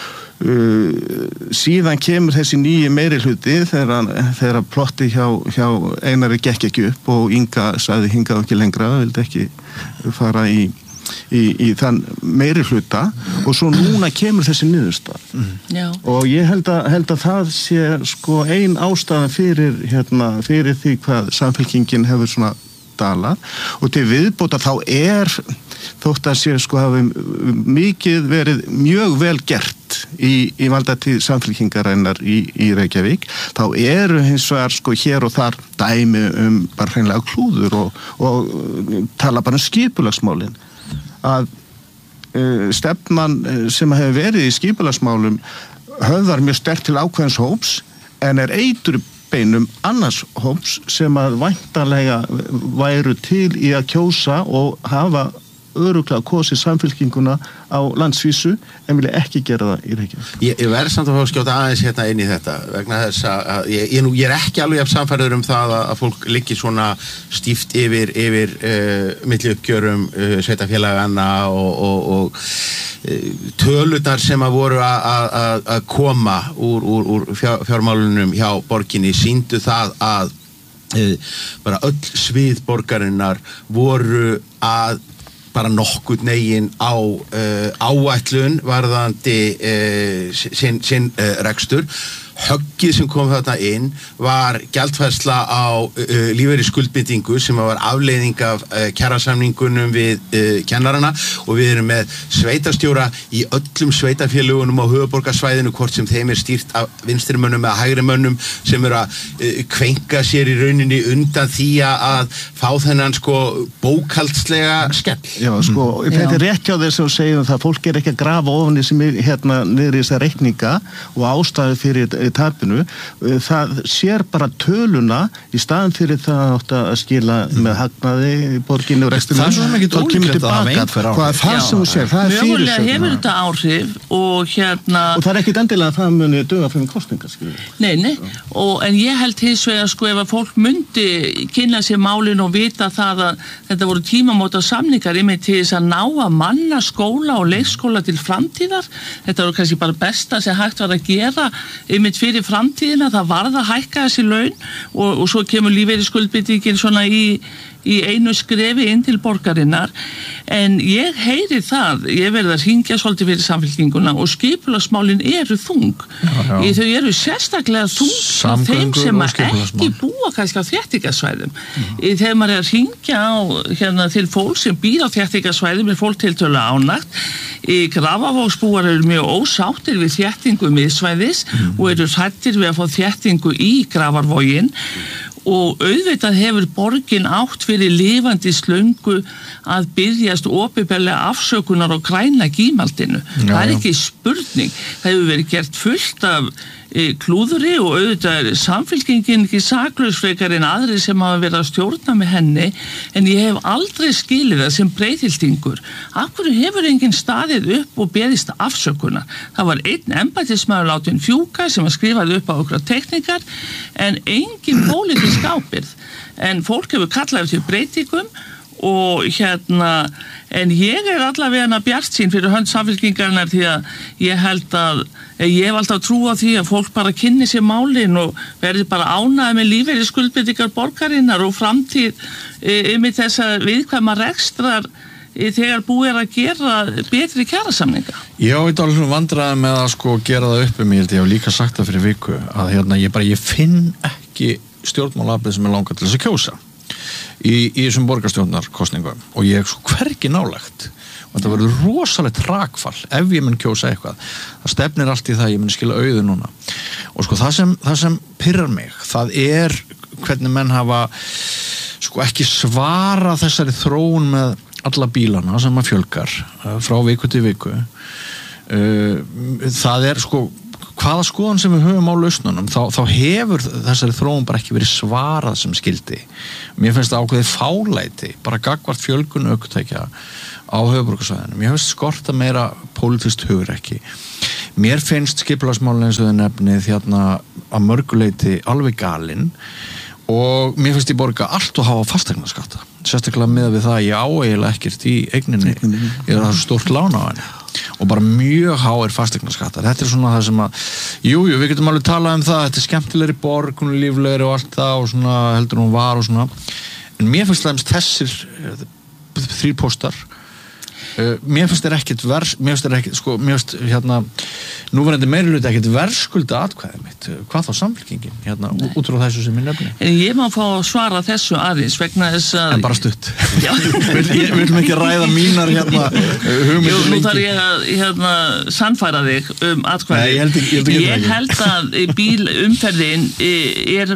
Uh, síðan kemur þessi nýji meiri hluti þegar, þegar plotti hjá, hjá Einari gekk ekki upp og Inga sagði hingað ekki lengra, vildi ekki fara í, í, í þann meiri hluta og svo núna kemur þessi niðurstað mm. og ég held að, held að það sé sko ein ástæða fyrir, hérna, fyrir því hvað samfylkingin hefur svona dalað og til viðbóta þá er þótt að sé sko hafi mikið verið mjög vel gert í, í valdatíð samfylkingarinnar í, í Reykjavík þá eru hins vegar sko hér og þar dæmi um bara hreinlega klúður og, og tala bara um skipulagsmálin að uh, stefnan sem hefur verið í skipulagsmálum höfðar mjög sterkt til ákveðins hóps en er eitur beinum annars hóps sem að væntanlega væru til í að kjósa og hafa örugglega kosið samfylkinguna á landsvísu en vilja ekki gera það í Reykjavík. Ég, ég verð samt að fá að skjóta aðeins hérna inn í þetta vegna þess að ég, ég, nú, ég er ekki alveg af samfærður um það að, að fólk liggi svona stíft yfir, yfir uh, milliuppgjörum uh, sveitafélaganna og, og, og uh, tölunar sem að voru að koma úr, úr, úr fjár, fjármálunum hjá borginni sýndu það að uh, bara öll svið borgarinnar voru að bara nokkuð negin á uh, áætlun varðandi uh, sinn sin, uh, rekstur. Höggið sem kom þarna inn var gjaldfærsla á uh, lífeyrisskuldbindingu sem var afleiðing af uh, kjarasamningunum við uh, kennarana og við erum með sveitarstjóra í öllum sveitarfélögunum á höfuðborgarsvæðinu hvort sem þeim er stýrt af vinstrimönnum eða hægrimönnum sem eru að uh, kvenka sér í rauninni undan því að fá þennan sko bókhaldslega skell. Já, sko, mm. þetta er rétt hjá þess að segja það, fólk er ekki að grafa ofan í sem er hérna niður í þessa reikninga og ástæðu fyrir tapinu, það sér bara töluna í staðan fyrir það átt að skila mm. með hagnaði í borginni og restina. Það er svo mikið ólíklegt að hafa einhver áhrif. Hvað er það sem þú sér? Það er fyrirsögn. Mjögulega hefur þetta áhrif og hérna... Og það er ekkit endilega að það muni döga fyrir kostingar, skilur. Nei, nei, og, en ég held hins vegar sko ef að fólk myndi kynna sér málin og vita það að þetta voru tímamóta samningar yfir til þess að ná að manna skóla og leikskóla til framtíðar. Þetta voru kannski bara besta sem hægt var að gera yfir fyrir framtíðina, það varð að hækka þessi laun og, og svo kemur lífeyrisskuldbindingin svona í, í einu skrefi inn til borgarinnar en ég heyri það, ég verði að hringja svolítið fyrir samfylkinguna og skipulagsmálin eru þung já, já. Í, þau eru sérstaklega þung á þeim sem ekki búa kannski á þéttingasvæðum mm. þegar maður er að hringja á, hérna, til fólk sem býr á þéttingasvæðum er fólk tiltölu ánægt í Grafarvogsbúar eru mjög ósáttir við þéttingu miðsvæðis mm. og eru hrættir við að fá þéttingu í Grafarvoginn og auðvitað hefur borgin átt fyrir lifandi slöngu að byrjast opinberlega afsökunar og græna gímaldinu. Já, það er ekki spurning. Það hefur verið gert fullt af e, klúðri og auðvitað er samfylkingin ekki saklaus frekar en aðri sem hafa verið að stjórna með henni en ég hef aldrei skilið það sem breyðhildingur. Af hverju hefur enginn staðið upp og beðist afsökunar? Það var einn embættismaður látinn fjúka sem var skrifað upp á okkur teknikar en engin pólitísk ábyrgð. En fólk hefur kallað eftir breytingum og hérna, en ég er allavega bjartsýn fyrir hönd samfylkingarinnar því að ég held að ég hef alltaf trú á því að fólk bara kynni sér málin og verði bara ánægð með lífeyrisskuldbindingar borgarinnar og framtíð um í þessa viðkvæma rekstrar þegar búið er að gera betri kjarasamninga. Ég á þetta alveg vandræði með að sko gera það upp um, ég held ég hef líka sagt það fyrir viku að hérna ég bara, ég finn ekki stjórnmálaflið sem er langað til þess að kjósa í, í þessum borgarstjórnarkosningum og ég er svo hvergi nálægt og þetta verður rosalegt rakfall ef ég mun kjósa eitthvað, það stefnir allt í það ég mun skila auðu núna og sko það sem, það sem pirrar mig það er hvernig menn hafa sko ekki svara þessari þróun með alla bílana sem að fjölgar frá viku til viku það er sko hvaða skoðun sem við höfum á lausnunum þá, þá hefur þessari þróun bara ekki verið svarað sem skildi mér finnst það ákveðið fálæti bara gagnvart fjölgun ökutækja á höfuðborgarsvæðinu mér finnst skorta meira pólitískt hugrekki mér finnst skipulagsmálin eins og þau nefnið hérna að mörguleiti alveg galinn og mér finnst ég borga allt og hafa fasteignaskatta sérstaklega miðað við það að ég á eiginlega ekkert í eigninni ég er það stórt lán á henni og bara mjög háir fasteignaskattar þetta er svona það sem að jú, jú, við getum alveg talað um það þetta er skemmtilegri borg, hún er líflegri og allt það og svona heldur hún var og svona en mér finnst það þessir þrír póstar uh, mér finnst þér ekkert vers mér finnst þér ekkert, sko, mér finnst hérna núverandi meirihluti ekkert verskulda atkvæði mitt, hvað þá samfylkingin hérna, Nei. út frá þessu sem ég nefni en ég má fá að svara þessu aðeins vegna þess að en bara stutt við viljum ekki ræða mínar hérna hugmyndir Jú, nú þarf ég að hérna, sannfæra þig um atkvæði Nei, ég held, ekki, ég held, ég held að bílumferðin er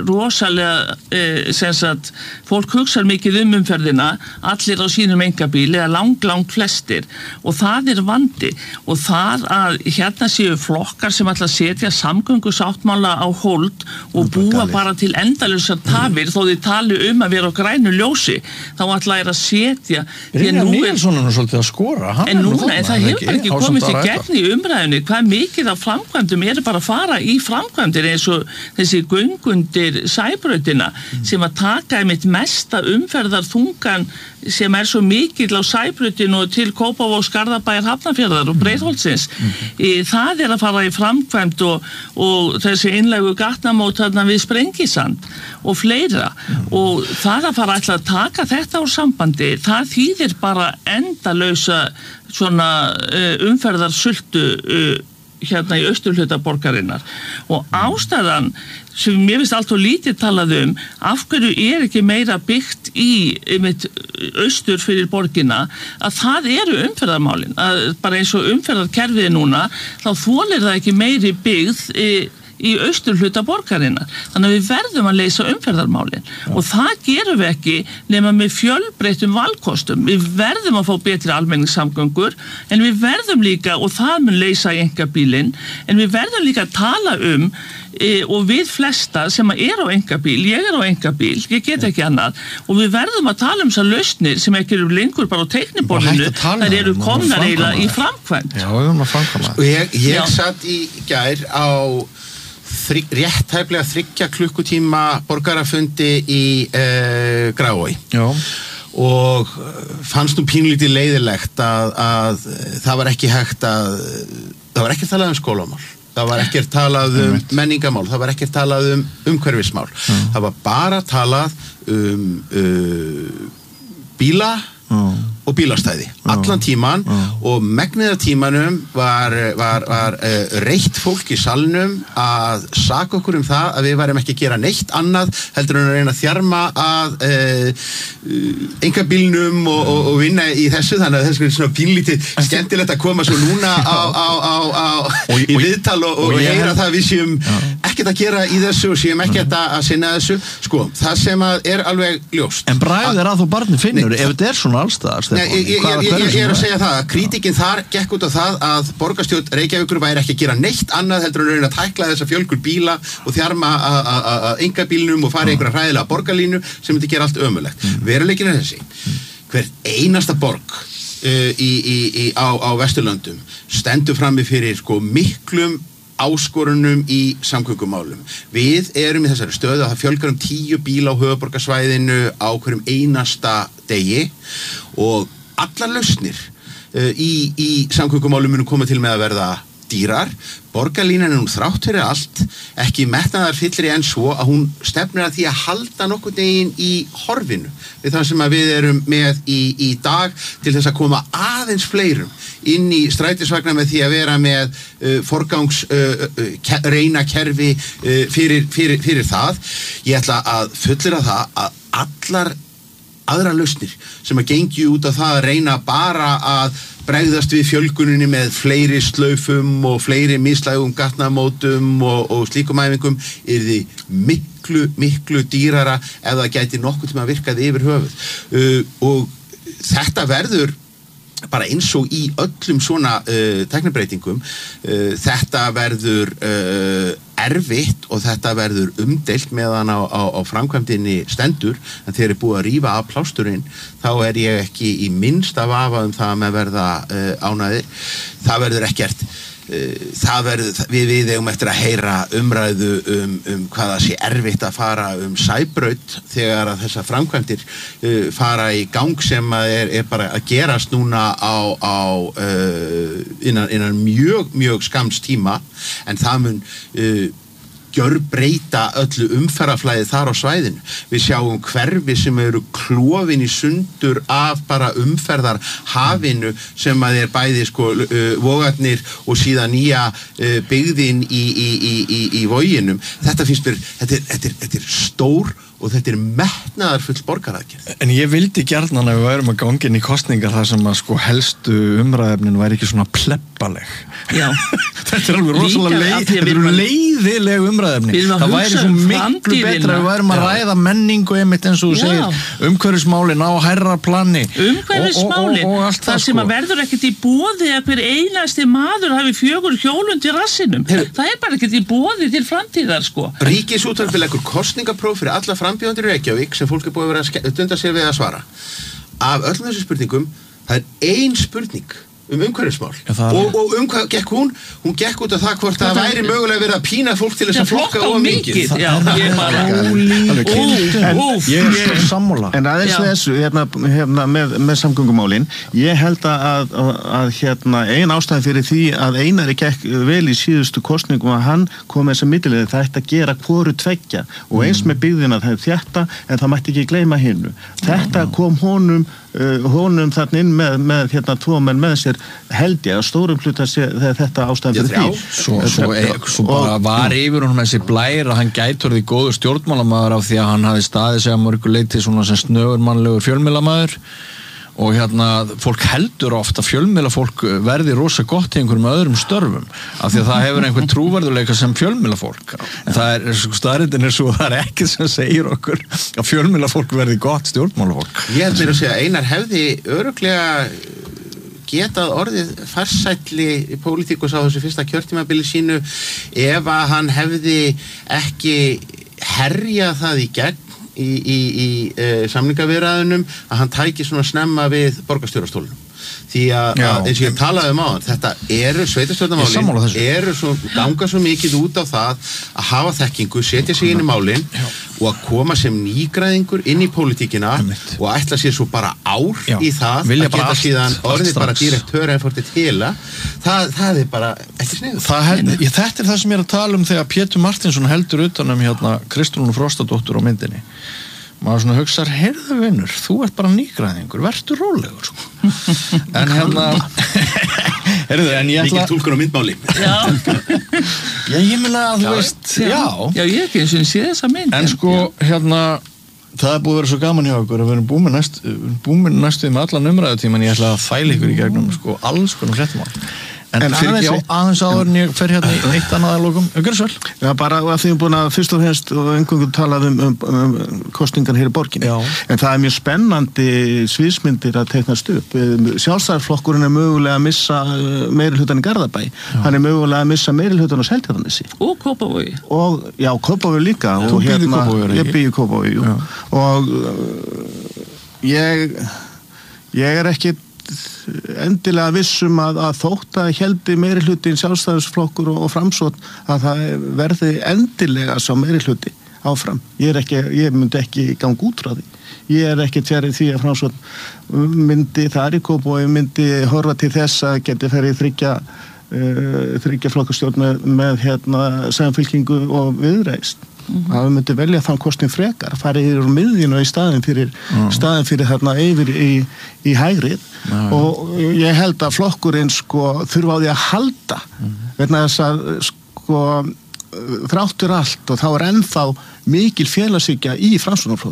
rosalega sem sagt, fólk hugsar mikið um umferðina allir á sínum engabíl eða lang, langt flestir og það er vandi og það að hérna séu flokkar sem ætla að setja samgöngusáttmála á hold og búa bara til endalausar tafir þó þið tali um að vera á grænu ljósi þá ætla ég að setja Brynjar Níelsson er nú svolítið að skora en núna, en það hefur bara ekki komist í gegn í umræðunni hvað mikið af framkvæmdum er bara að fara í framkvæmdir eins og þessi göngundir Sæbrautina sem að taka einmitt mesta umferðarþungan sem er svo mikill á Sæbrautinu og til Kópavogs, Garðabæjar, Hafnarfjarðar og Breiðholtsins mm. það er að fara í framkvæmd og, og þessi innlegu gatnamót þarna við Sprengisand og fleira mm. og það að fara ætla að taka þetta úr sambandi það þýðir bara endalausa svona uh, umferðarsultu uh, hérna í austurhluta borgarinnar og ástæðan sem mér finnst allt og lítið talað um af hverju er ekki meira byggt í einmitt austur fyrir borgina að það eru umferðarmálin að bara eins og umferðarkerfið núna þá þolir það ekki meiri byggð í í austurhluta borgarinnar. Þannig að við verðum að leysa umferðarmálin ja. Og það gerum við ekki nema með fjölbreyttum valkostum. Við verðum að fá betri almenningssamgöngur en við verðum líka, og það mun leysa í einkabílinn, en við verðum líka að tala um e, og við flesta sem er á einkabíl, ég er á einkabíl, ég get ekki annað og við verðum að tala um þessar lausnir sem ekki eru lengur bara á teikniborðinu, þær eru komnar eiginlega í framkvæmd. Já, við erum að framkvæmda. Og ég, ég satt í gær á Þri, rétt hæflega þriggja klukkutíma borgarafundi í uh, Graói og fannst nú pínlítið leiðilegt að, að það var ekki hægt að það var ekki talað um skólamál það var ekki talað um menningamál það var ekki talað um umhverfismál mm. það var bara talað um uh, bíla mm. og bílastæði, allan tíman mm. og megnið af tímanum var, var, var uh, reitt fólk í salnum að saka okkur um það að við værum ekki að gera neitt annað heldur en að reyna að þjarma að uh, uh, einkabílnum og, og, og vinna í þessu, þannig að þessu er svona pínlítið skemmtilegt að koma svo núna á, á, á, á og, í viðtal og, og, og heyra það að við séum ja. ekkert að gera í þessu og séum ekkert að, að sinna þessu, sko, það sem að er alveg ljóst. En bræðið er að þú barni finnur, ef þetta er svona allstaðar, Nei, ég, ég, ég, ég, ég er að segja það að krítikinn þar gekk út á það að borgarstjórn Reykjavíkur væri ekki að gera neitt annað heldur en að tækla þessa fjölgur bíla og þjarma að einkabílnum og fara í einhverja hræðilega borgarlínu sem myndi gera allt ömurlegt. Mm. Veruleikinn er þessi. Mm. Hver einasta borg uh, í, í, í, á, á Vesturlöndum stendur frammi fyrir sko miklum áskorunum í samgöngumálum. Við erum í þessari stöðu að það fjölgar um tíu bíla á höfuðborgarsvæðinu á hverjum einasta degi og allar lausnir uh, í, í samgöngumálum munu koma til með að verða dýrar. Borgarlínan er nú þrátt fyrir allt ekki metnaðar fyllri en svo að hún stefnir að því að halda nokkurn veginn í horfinu við það sem að við erum með í, í dag til þess að koma aðeins fleirum inn í strætisvagna með því að vera með uh, forgangs uh, uh, ke reyna kerfi uh, fyrir, fyrir, fyrir það. Ég ætla að fullira það að allar aðra lausnir sem að gengi út á það að reyna bara að bregðast við fjölguninni með fleiri slaufum og fleiri mislægum gatnamótum og, og slíkum æfingum yrði miklu, miklu dýrara ef það gæti nokkuð tíma virkað yfir höfuð. Uh, og þetta verður bara eins og í öllum svona uh, tæknibreytingum, uh, þetta verður uh, erfitt og þetta verður umdeilt meðan á, á, á framkvæmdinni stendur, en þegar er búið að rífa af plásturinn, þá er ég ekki í minnsta vafa um það með verða uh, ánæðir. Það verður ekkert það verður, við við eigum eftir að heyra umræðu um, um hvaða sé erfitt að fara um Sæbraut þegar að þessar framkvæmdir uh, fara í gang sem að er, er bara að gerast núna á, á uh, innan, innan mjög, mjög skamms tíma, en það mun uh, gjörbreyta öllu umferðarflæði þar á svæðinu. Við sjáum hverfi sem eru klofin í sundur af bara umferðar hafinu sem að er bæði sko uh, vogarnir og síðan nýja uh, byggðin í, í, í, í, í voginum. Þetta finnst mér, þetta er, þetta er, þetta er stór og þetta er metnaðarfull borgaraðgerð. En ég vildi gjarnan að við værum að ganga inn í kosningar þar sem að sko helstu umræðefnin væri ekki svona plebbaleg. Já. Þetta er alveg rosalega leið, þetta eru leiðileg umræðefni. Það væri svo miklu betra að við værum að ræða menningu einmitt eins og þú segir, umhverfismálin á hærra plani. Umhverfismálin, og, og, og það sem sko. að verður ekkert í boði að hver einasti maður hafi fjögur hjólund í rassinum. Heru. Það er bara ekkert í boði til framtíðar sko. Ríkisútvarpið leggur kosningapróf fyrir alla frambjóðendur í Reykjavík sem fólk er búið að vera að dunda sér við að svara. Af öllum þessum spurningum, það er ein spurning um umhverfismál. Ja, og, og um hvað gekk hún? Hún gekk út af það hvort það væri mögulega verið að pína fólk til þess að flokka of mikið. Já, ég bara ég er sammála. En aðeins þessu, hérna, hérna með, með samgöngumálin, ég held að, að, að hérna, ein ástæði fyrir því að Einari gekk vel í síðustu kosningum að hann kom með þessa millilegði, það ætti að gera hvoru tveggja og eins með byggðina það er þetta, en það mætti ekki gleyma hinnu. Þetta kom honum Uh, honum þarna inn með, með hérna tvo menn með sér held ég að stórum hluta þegar þetta ástæðan fyrir því. Svo, svo, e, svo bara var yfir honum þessi blær að hann gætur því góður stjórnmálamaður af því að hann hafi staðið sig að mörgu leyti svona sem snögurmannlegur fjölmiðlamaður og hérna fólk heldur oft að fjölmiðlafólk verði rosa gott í einhverjum öðrum störfum af því að það hefur einhvern trúverðuleika sem fjölmiðlafólk en það er, staðreyndin er svo það er ekki sem segir okkur að fjölmiðlafólk verði gott stjórnmálafólk. Ég held mér að segja Einar hefði örugglega getað orðið farsælli pólitíkus á þessu fyrsta kjörtímabili sínu ef að hann hefði ekki herjað það í gegn í, í, í e, samningaviðræðunum að hann tæki svona snemma við borgarstjórastólunum. Því að, að eins og ég talaði um á hann, þetta eru sveitarstjórnarmálin, eru svo, ganga svo mikið út á það að hafa þekkingu, setja sig inn í málin Já. og að koma sem nýgræðingur inn í pólitíkina og ætla sér svo bara ár Já. í það Vilja að geta síðan orðið bara direktör eða fórtið hela, það, það er bara ekki sniður. Þetta er það sem ég er að tala um þegar Pétur Martinsson heldur utanum hérna Kristrúnu Frostadóttur á myndinni. Maður svona hugsar, heyrðu vinnur, þú ert bara nýgræðingur, vertu rólegur sko. En hérna heyrðu, en ég ætla Mikið túlkun á myndmáli. Já. Já, ég meina að þú veist, já. Já, ég ekki eins og sé þessa mynd. En sko, hérna það er búið að vera svo gaman hjá okkur að við erum búin með næst, búin næstuð með allan umræðutíman, ég ætla að þæla ykkur í gegnum sko, alls konar fréttamál. En, en fyrir ekki aðeins áður en ég fer hérna í eitt annað að lokum. Gjörðu svo vel. Já, bara að því við búin að fyrst og fremst og einhverjum talað um, um, um kosningar hér í borginni. Já. En það er mjög spennandi sviðsmyndir að teiknast upp. Sjálfstæðisflokkurinn er mögulega að missa meirihlutann í Garðabæ. Já. Hann er mögulega að missa meirihlutann á Seltjarnarnesi. Og Kópavogi. Og, já, Kópavogi líka. Þú og býrð í Kópavogi, ég býð í Kópavogi, jú. Og uh, ég, ég er ekki endilega vissum að, að þótt að heldi meiri hlutin sjálfstæðisflokkur og, og framsótt að það verði endilega sá meiri hluti áfram. Ég er ekki, ég myndi ekki ganga út frá því. Ég er ekki tverið því að framsótt myndi þar í Kópavogi myndi horfa til þess að geti ferið þryggja uh, þryggja flokkastjórn með, með hérna Samfylkingu og Viðreisn. Mm-hmm. að við myndum velja þann kostin frekar farið yfir úr miðjunu í staðin fyrir mm. staðin fyrir þarna yfir í, í hægrið mm. og ég held að flokkurinn sko þurfa á því að halda mm. vegna þess að sko þráttur allt og þá er ennþá mikil félagshyggja í Framsóknarflokknum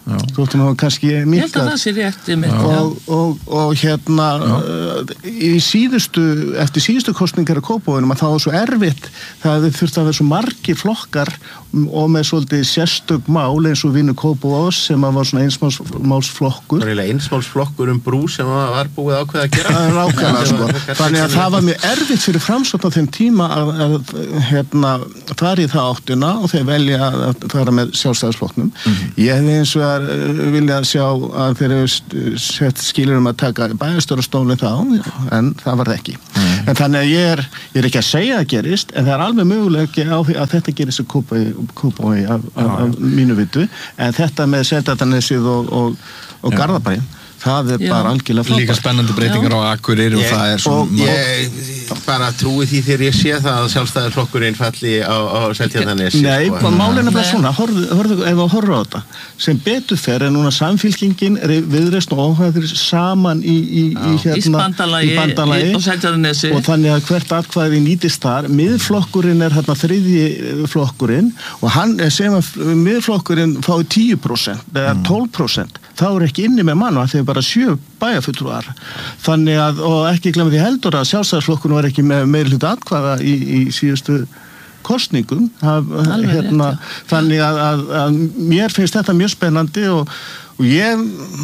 þóttum hafa kannski Ég held minnkað. að það sé rétt einmitt, og, og, og hérna uh, í síðustu eftir síðustu kosningar í Kópavoginum að það var svo erfitt það þurfti að vera svo margir flokkar og með svolítið sérstök mál eins og vinnu Kópavogos sem að var svona einsmálsflokkur Það var einsmálsflokkur um brú sem var búið ákveð að gera Nákvæmlega, sko. Þannig að það var mjög erfitt fyrir Framsókn á þeim tíma að, að hérna, fara í það áttina og þeir velja að fara með sjálfstæðisflokknum mm-hmm. Ég hefði eins og að vilja sjá að þeir hefur sett skilur um að taka bæjarstjórastóli þá en það var það ekki mm-hmm. En þannig að ég er, ég er ekki að segja að gerist en það er alveg mögulega á því að þetta gerist í Kópavogi af, af, af mínu vitu en þetta með Seltjarnarnesið og, og, og Garðabæinn það er Já. bara algjörlega frábært. Líka spennandi breytingar Já. á Akureyri og ég, það er svona... Og ég bara trúi því þegar ég sé það að sjálfstæðisflokkurinn falli á, á Seltjarnarnesi. Nei, sko. málin er bara svona, horfðu, horfðu, ef þú horfður á þetta, sem betur fer er núna samfylkingin, Viðreisn og Óhæðir saman í, í, í hérna... Í bandalagi og Seltjarnarnesi. Og þannig að hvert atkvæði nýtist þar. Miðflokkurinn er hérna þriðji flokkurinn og hann sem að miðflokkurinn fái tíu prósent eða tólf prósent. Þá er ekki inni með mann og það er bara sjö bæjarfulltrúar. Þannig að, og ekki glemma því heldur að sjálfstæðisflokkurinn var ekki með meiri hluta atkvæða í, í síðustu kosningum. Það, hérna, þannig að, að, að mér finnst þetta mjög spennandi og, og ég,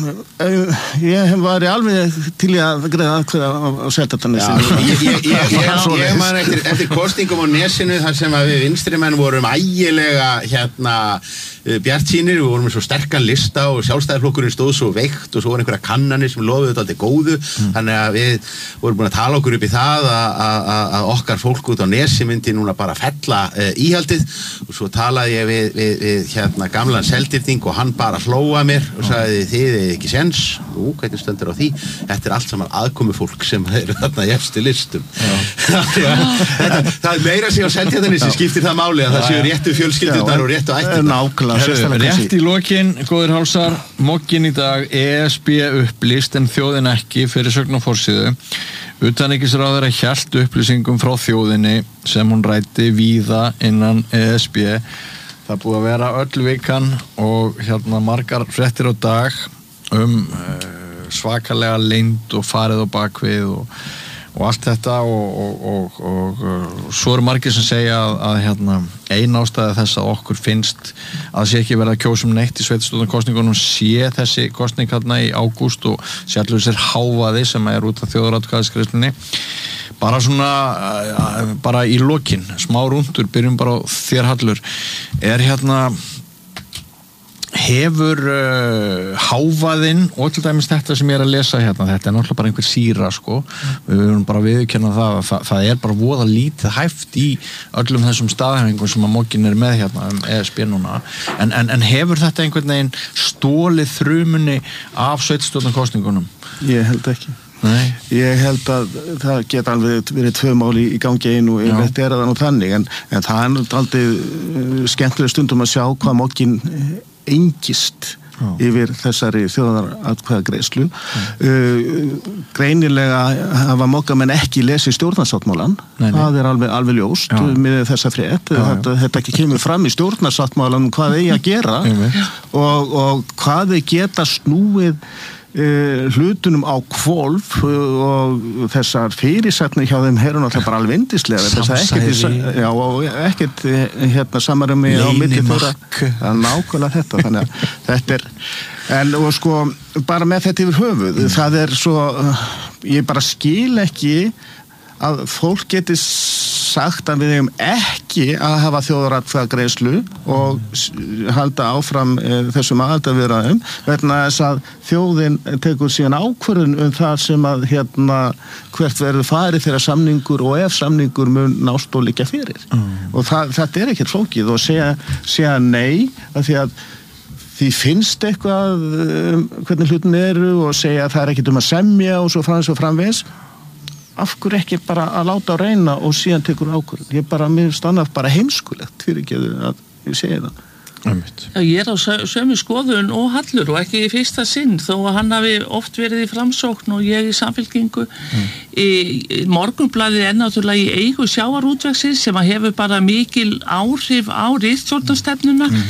ég var alveg til í að greiða atkvæða á, á Seltjarnarnesi. Ég, ég, ég, ég, ég man eftir, eftir kosningum á Nesinu þar sem að við vinstrimenn vorum ægilega hérna bjartsýnir, við vorum með svo sterkan lista og sjálfstæðisflokkurinn stóð svo veikt og svo voru einhverja kannanir sem lofuðu þetta alltaf góðu mm. þannig að við vorum búin að tala okkur upp í það að okkar fólk út á Nesi myndi núna bara fella uh, íhaldið og svo talaði ég við, við, við hérna gamlan Seltirning og hann bara hlóa mér og sagði þið er ekki sens ú, hvernig stöndur á því, þetta er allt saman aðkomu fólk sem eru þarna í efstu listum þetta, það er meira sig á Seltjarnarnesi sem skiptir það máli að það séu réttu fjölskyldunar og réttu ættirnar. Herru, rétt í lokin, góðir hálsar, moggin í dag, E S B upplýst en þjóðin ekki fyrir sögn og forsíðu. Utanríkisráðherra hélt upplýsingum frá þjóðinni sem hún ræddi víða innan E S B. Það búið að vera öll vikan og hérna margar fréttir á dag um uh, svakalega leynd og farið á bakvið og og allt þetta og, og, og, og, og svo eru margir sem segja að, að hérna, ein ástæða þess að okkur finnst að sé ekki verið að kjósum neitt í sveitarstjórnarkosningunum sé þessi kosning hérna í ágúst og sé allur þessir hávaði sem er út af þjóðaratkvæðisgreiðslunni bara svona bara í lokin, smá rúndur byrjum bara á þér Hallur er hérna hefur uh, hávaðinn og til dæmis þetta sem ég er að lesa hérna, þetta er náttúrulega bara einhver síra sko, við erum bara viðurkenna það að það, það er bara voða lítið hæft í öllum þessum staðhæfingum sem að moggin er með hérna um E S B núna en, en, en hefur þetta einhvern veginn stólið þrumunni af sveitarstjórnarkosningunum? Ég held ekki. Nei. Ég held að það geta alveg verið tvö mál í, í gangi einu og þetta er það nú þannig en, en það er náttúrulega skemmtilega stundum að sjá hvað moggin engist Já. Yfir þessari þjóðaratkvæðagreiðslu uh, greinilega hafa moggamenn ekki lesið stjórnarsáttmálann það er alveg, alveg ljóst Já. Með þessa frétt þetta, þetta ekki kemur fram í stjórnarsáttmálann hvað þeir að gera og, og hvað þeir geta snúið Uh, hlutunum á hvolf uh, og þessar fyrirsætni hjá þeim eru náttúrulega bara alveg yndislega samsæði já, og ekkert hérna samarumi á milli þeirra það er nákvæmlega þetta þannig að þetta er en og sko bara með þetta yfir höfuð mm. það er svo uh, ég bara skil ekki að fólk geti sagt að við hefum ekki að hafa þjóðaratkvæðagreiðslu og halda áfram e, þessum aðildarviðræðum vegna þess að þjóðin tekur síðan ákvörðun um það sem að hérna hvert verður farið þeirra samningur og ef samningur mun nást og liggja fyrir mm. og það, þetta er ekkert flókið og segja, segja nei að því að því finnst eitthvað um, hvernig hlutin eru og segja að það er ekkert um að semja og svo framins og framvegis af hverju ekki bara að láta á reyna og síðan tekur ákvörðun. Ég bara, mér stannaf bara heimskulegt fyrir ekki að ég segi það. Já, ég er á sömu skoðun og Hallur og ekki í fyrsta sinn þó að hann hafi oft verið í Framsókn og ég í Samfylkingu. Mm. Í, í Morgunblaðið er náttúrulega í eigu sjávarútvegsins sem að hefur bara mikil áhrif á ritstjórnarstefnuna. Mm.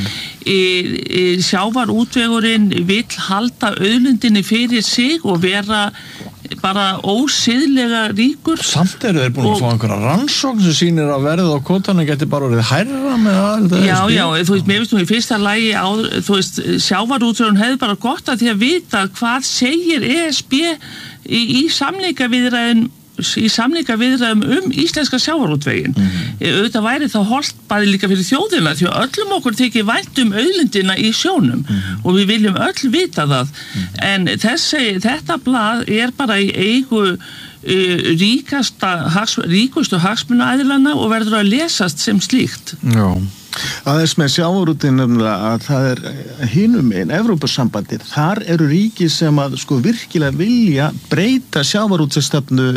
í, í sjávarútvegurinn vill halda auðlindinni fyrir sig og vera bara ósiðlega ríkur. Samt eru þeir búin að fá einhverja rannsókn sem sýnir að verðið á kvótanum geti bara orðið hærra með aðeins. Já, já, þú veist, mér veist nú í fyrsta lagi á, þú veist, sjávarútvegurinn hefði bara gott að því að vita hvað segir E S B í, í samningaviðræðum í samningaviðræðum um íslenska sjávarútveginn. Mm-hmm. Auðvitað væri það hollt bæði líka fyrir þjóðina því að öllum okkur þykir vænt um auðlindina í sjónum mm-hmm. og við viljum öll vita það. Mm-hmm. En þessi, þetta blað er bara í eigu uh, ríkasta, hags, ríkustu hagsmunaaðilanna og verður að lesast sem slíkt. Já. Aðeins með sjávarútveginn nefnilega að það er hinum einn, Evrópusambandið, þar eru ríki sem að sko virkilega vilja breyta sjávarútvegsstefnu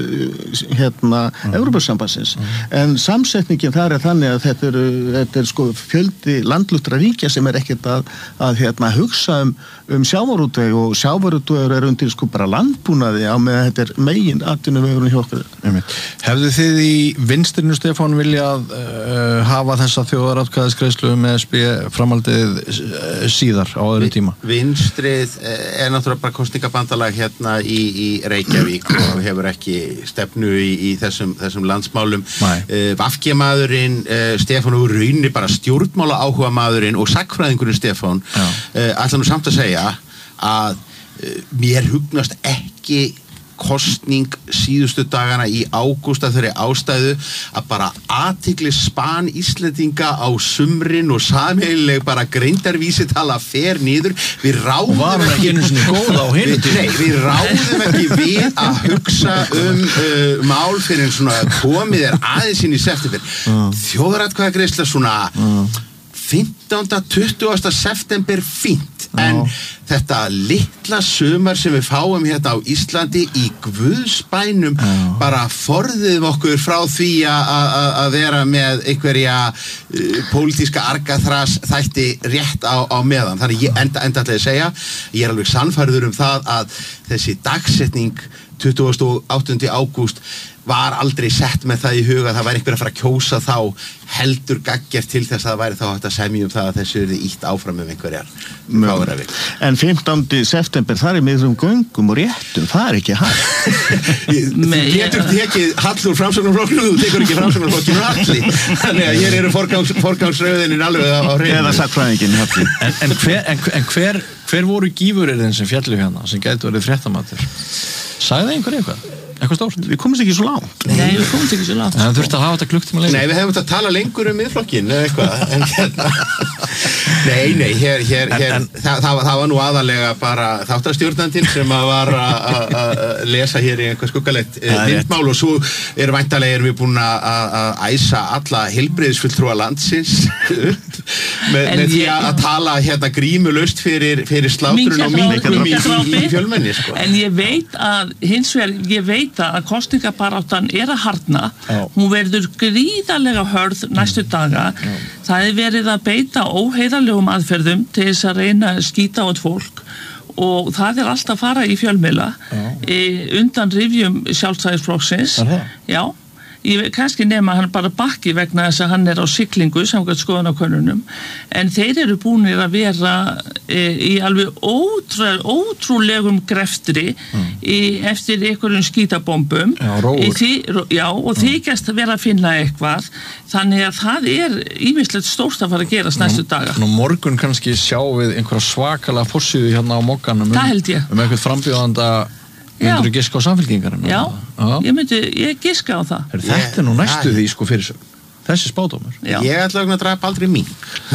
hérna mm. Evrópusambandsins. Mm. En samsetningin þar er þannig að þetta eru, þetta er sko fjöldi landlutra ríkja sem er ekkert að, að hérna hugsa um, um sjávarútveg og sjávarútvegur er undir sko bara landbúnaði á með þetta er megin atvinnuvegurinn hjá okkur. Hefðu þið í vinstrinu, Stefán, viljað uh, hafa þessa þjóðaratkvæðisgreiðslu með E S B framhaldið síðar á öðru tíma? Vinstrið er náttúrulega bara kosningabandalag hérna í, í Reykjavík og hefur ekki stefnu í, í þessum, þessum landsmálum. Uh, V G maðurinn uh, Stefán og raunir bara stjórnmála áhuga maðurinn og sagnfræðingurinn Stefán uh, ætla nú samt að segja að uh, mér hugnast ekki kostning síðustu dagana í ágúst að þeirri ástæðu að bara athygli span Íslendinga á sumrin og sameiginleg bara greindarvísitala fer niður. Við ráðum ekki, við, nei, við ráðum ekki við að hugsa um uh, mál fyrir en svona komið er aðeins inn í september. Mm. Þjóðaratkvæðagreiðsla svona mm. fimmtánda til tuttugasta september fínt, en Já. Þetta litla sumar sem við fáum hérna á Íslandi í guðsbænum Já. Bara forðum okkur frá því að vera með einhverja uh, pólitíska argaþras þætti rétt á, á meðan. Þannig ég enda endalega að segja, ég er alveg sannfærður um það að þessi dagsetning tuttugasta og áttunda ágúst var aldrei sett með það í huga að það væri einhver að fara að kjósa þá heldur gaggjart til þess að það væri þá hægt að semja um það að þessu er ítt áfram um einhverjar fárafi. En fimmtánda september þar er miðrum göngum og réttum, það er ekki hægt. Þú getur tekið Hall úr Framsóknarflokknum, þú tekur ekki Framsóknarflokkinu Halli. Þannig að hér eru forgangs, forgangsröðinin alveg á hreinu. Eða sagnfræðingin Halli. En, en, hver, en, en hver, hver voru gífurirðin sem fjallu hérna, sem gætu verið fréttamatur? Sagði einhver eitthvað? Eitthvað stórt? Við komumst ekki svo langt. Nei, við komumst ekki svo langt. En það þurfti að hafa þetta klukktíma lengur. Nei, við hefum þetta að tala lengur um miðflokkin eða eitthvað. En hérna... Nei, nei, hér, hér, hér en, en, það, það, það var nú aðalega bara þáttarstjórnandinn sem að var að lesa hér í einhver skuggalegt myndmál og svo er væntanlega erum við búin að æsa alla heilbrigðisfulltrúa landsins upp með, með því að tala hérna grímulaust fyrir, fyrir slátrun og minkum í, í, í fjölmenni. Sko. En ég veit að hins vegar, ég veit að kosningabaráttan er að harðna, hún verður gríðarlega hörð næstu daga. Já. Það er verið að beita óheiðarlegum aðferðum til þess að reyna að skýta át fólk og það er alltaf að fara í fjölmiðla e, undan rifjum Sjálfstæðisflokksins. Já, ég, kannski nema hann bara bakki vegna þess að hann er á siglingu samkvæmt skoðanakönnunum, en þeir eru búinir að vera e, í alveg ótrú, ótrúlegum greftri mm. í, eftir einhverjum skítabombum já, í því, já, og mm. þykjast að vera að finna eitthvað, þannig að það er ýmislegt stórt að fara að gerast næstu daga. Nú morgun kannski sjá við einhverja svakalega forsíðu hérna á Mogganum um, um einhvern frambjóðanda. Myndur þú giska á Samfylkingarinn? Já, já, ég myndi, ég giska á það. Er þetta er nú næstu því sko fyrir sög. Þessi spádómur. Já. Ég ætla að drepa aldrei mín.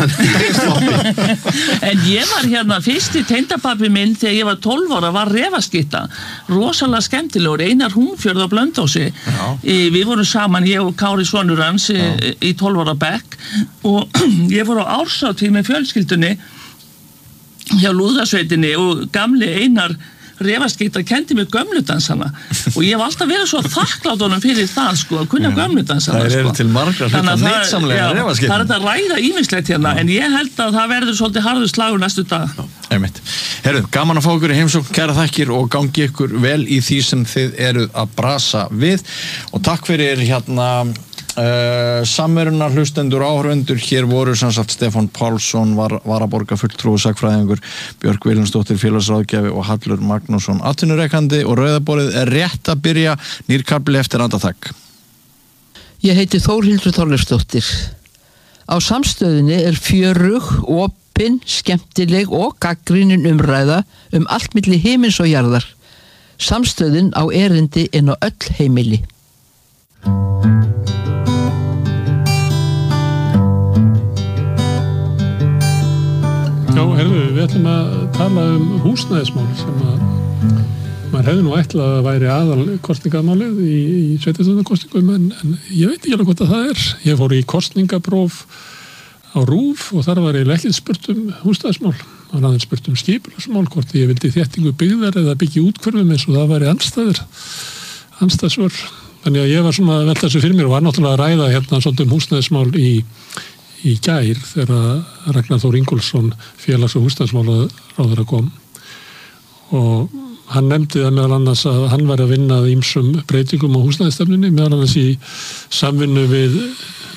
En ég var hérna, fyrsti tengdapabbi minn þegar ég var tólf ára var refaskitta. Rosalega skemmtilegur, Einar Húnfjörð á Blönduósi. Við vorum saman, ég og Kári sonur hans í, í tólf ára bekk og ég fór á árshátíð með fjölskyldunni hjá Lúðrasveitinni og gamli Einar refaskýta kendi mig gömludansana og ég hef alltaf verið svo þakklátt honum fyrir það sko, að kunna gömludansana. Það eru sko. til margar hluta neitsamlega refaskýta. Það er þetta að ræða ýmislegt hérna, en ég held að það verður svolítið harður slagur næstu dag. Einmitt. Herru, gaman að fá ykkur í heimsókn, kæra þakkir og gangi ykkur vel í því sem þið eruð að brasa við og takk fyrir hérna Uh, samverunar hlustendur áhörvendur hér voru sem sagt Stefán Pálsson var, varaborga fulltrúi sakfræðingur, Björk Vilhelmsdóttir félagsráðgjafi og Hallur Magnússon atvinnurekandi og rauðaborðið er rétt að byrja, nýr kafli eftir andartak. Ég heiti Þórhildur Þorleifsdóttir. Á Samstöðinni er fjörug, opin, skemmtileg og gagnrýnin umræða um allt milli himins og jarðar. Samstöðin á erindi inn á öll heimili. Já, herðu, við ætlum að tala um húsnæðismál sem að maður hefði nú ætlað að væri aðal kostningamálið í, í sveitarstjórnarkosningum en, en ég veit ekki alveg hvað það er. Ég fór í kosningapróf á RÚV og þar var eiginlega ekki spurt um húsnæðismál. Það var aðeins spurt um skipulagsmál, hvort ég vildi þéttingu byggðar eða byggja útkvörfum eins og það væri andstæður, andstæðsvör. Þannig að ég var svona að velta þessu fyrir mér og var náttúrulega að ræða hérna svolítið um húsnæðismál í í gær þegar Ragnar Þór Ingólfsson félags- og húsnæðismálaráðherra kom og hann nefndi það meðal annars að hann væri að vinna að ýmsum breytingum á húsnæðisstefnunni meðal annars í samvinnu við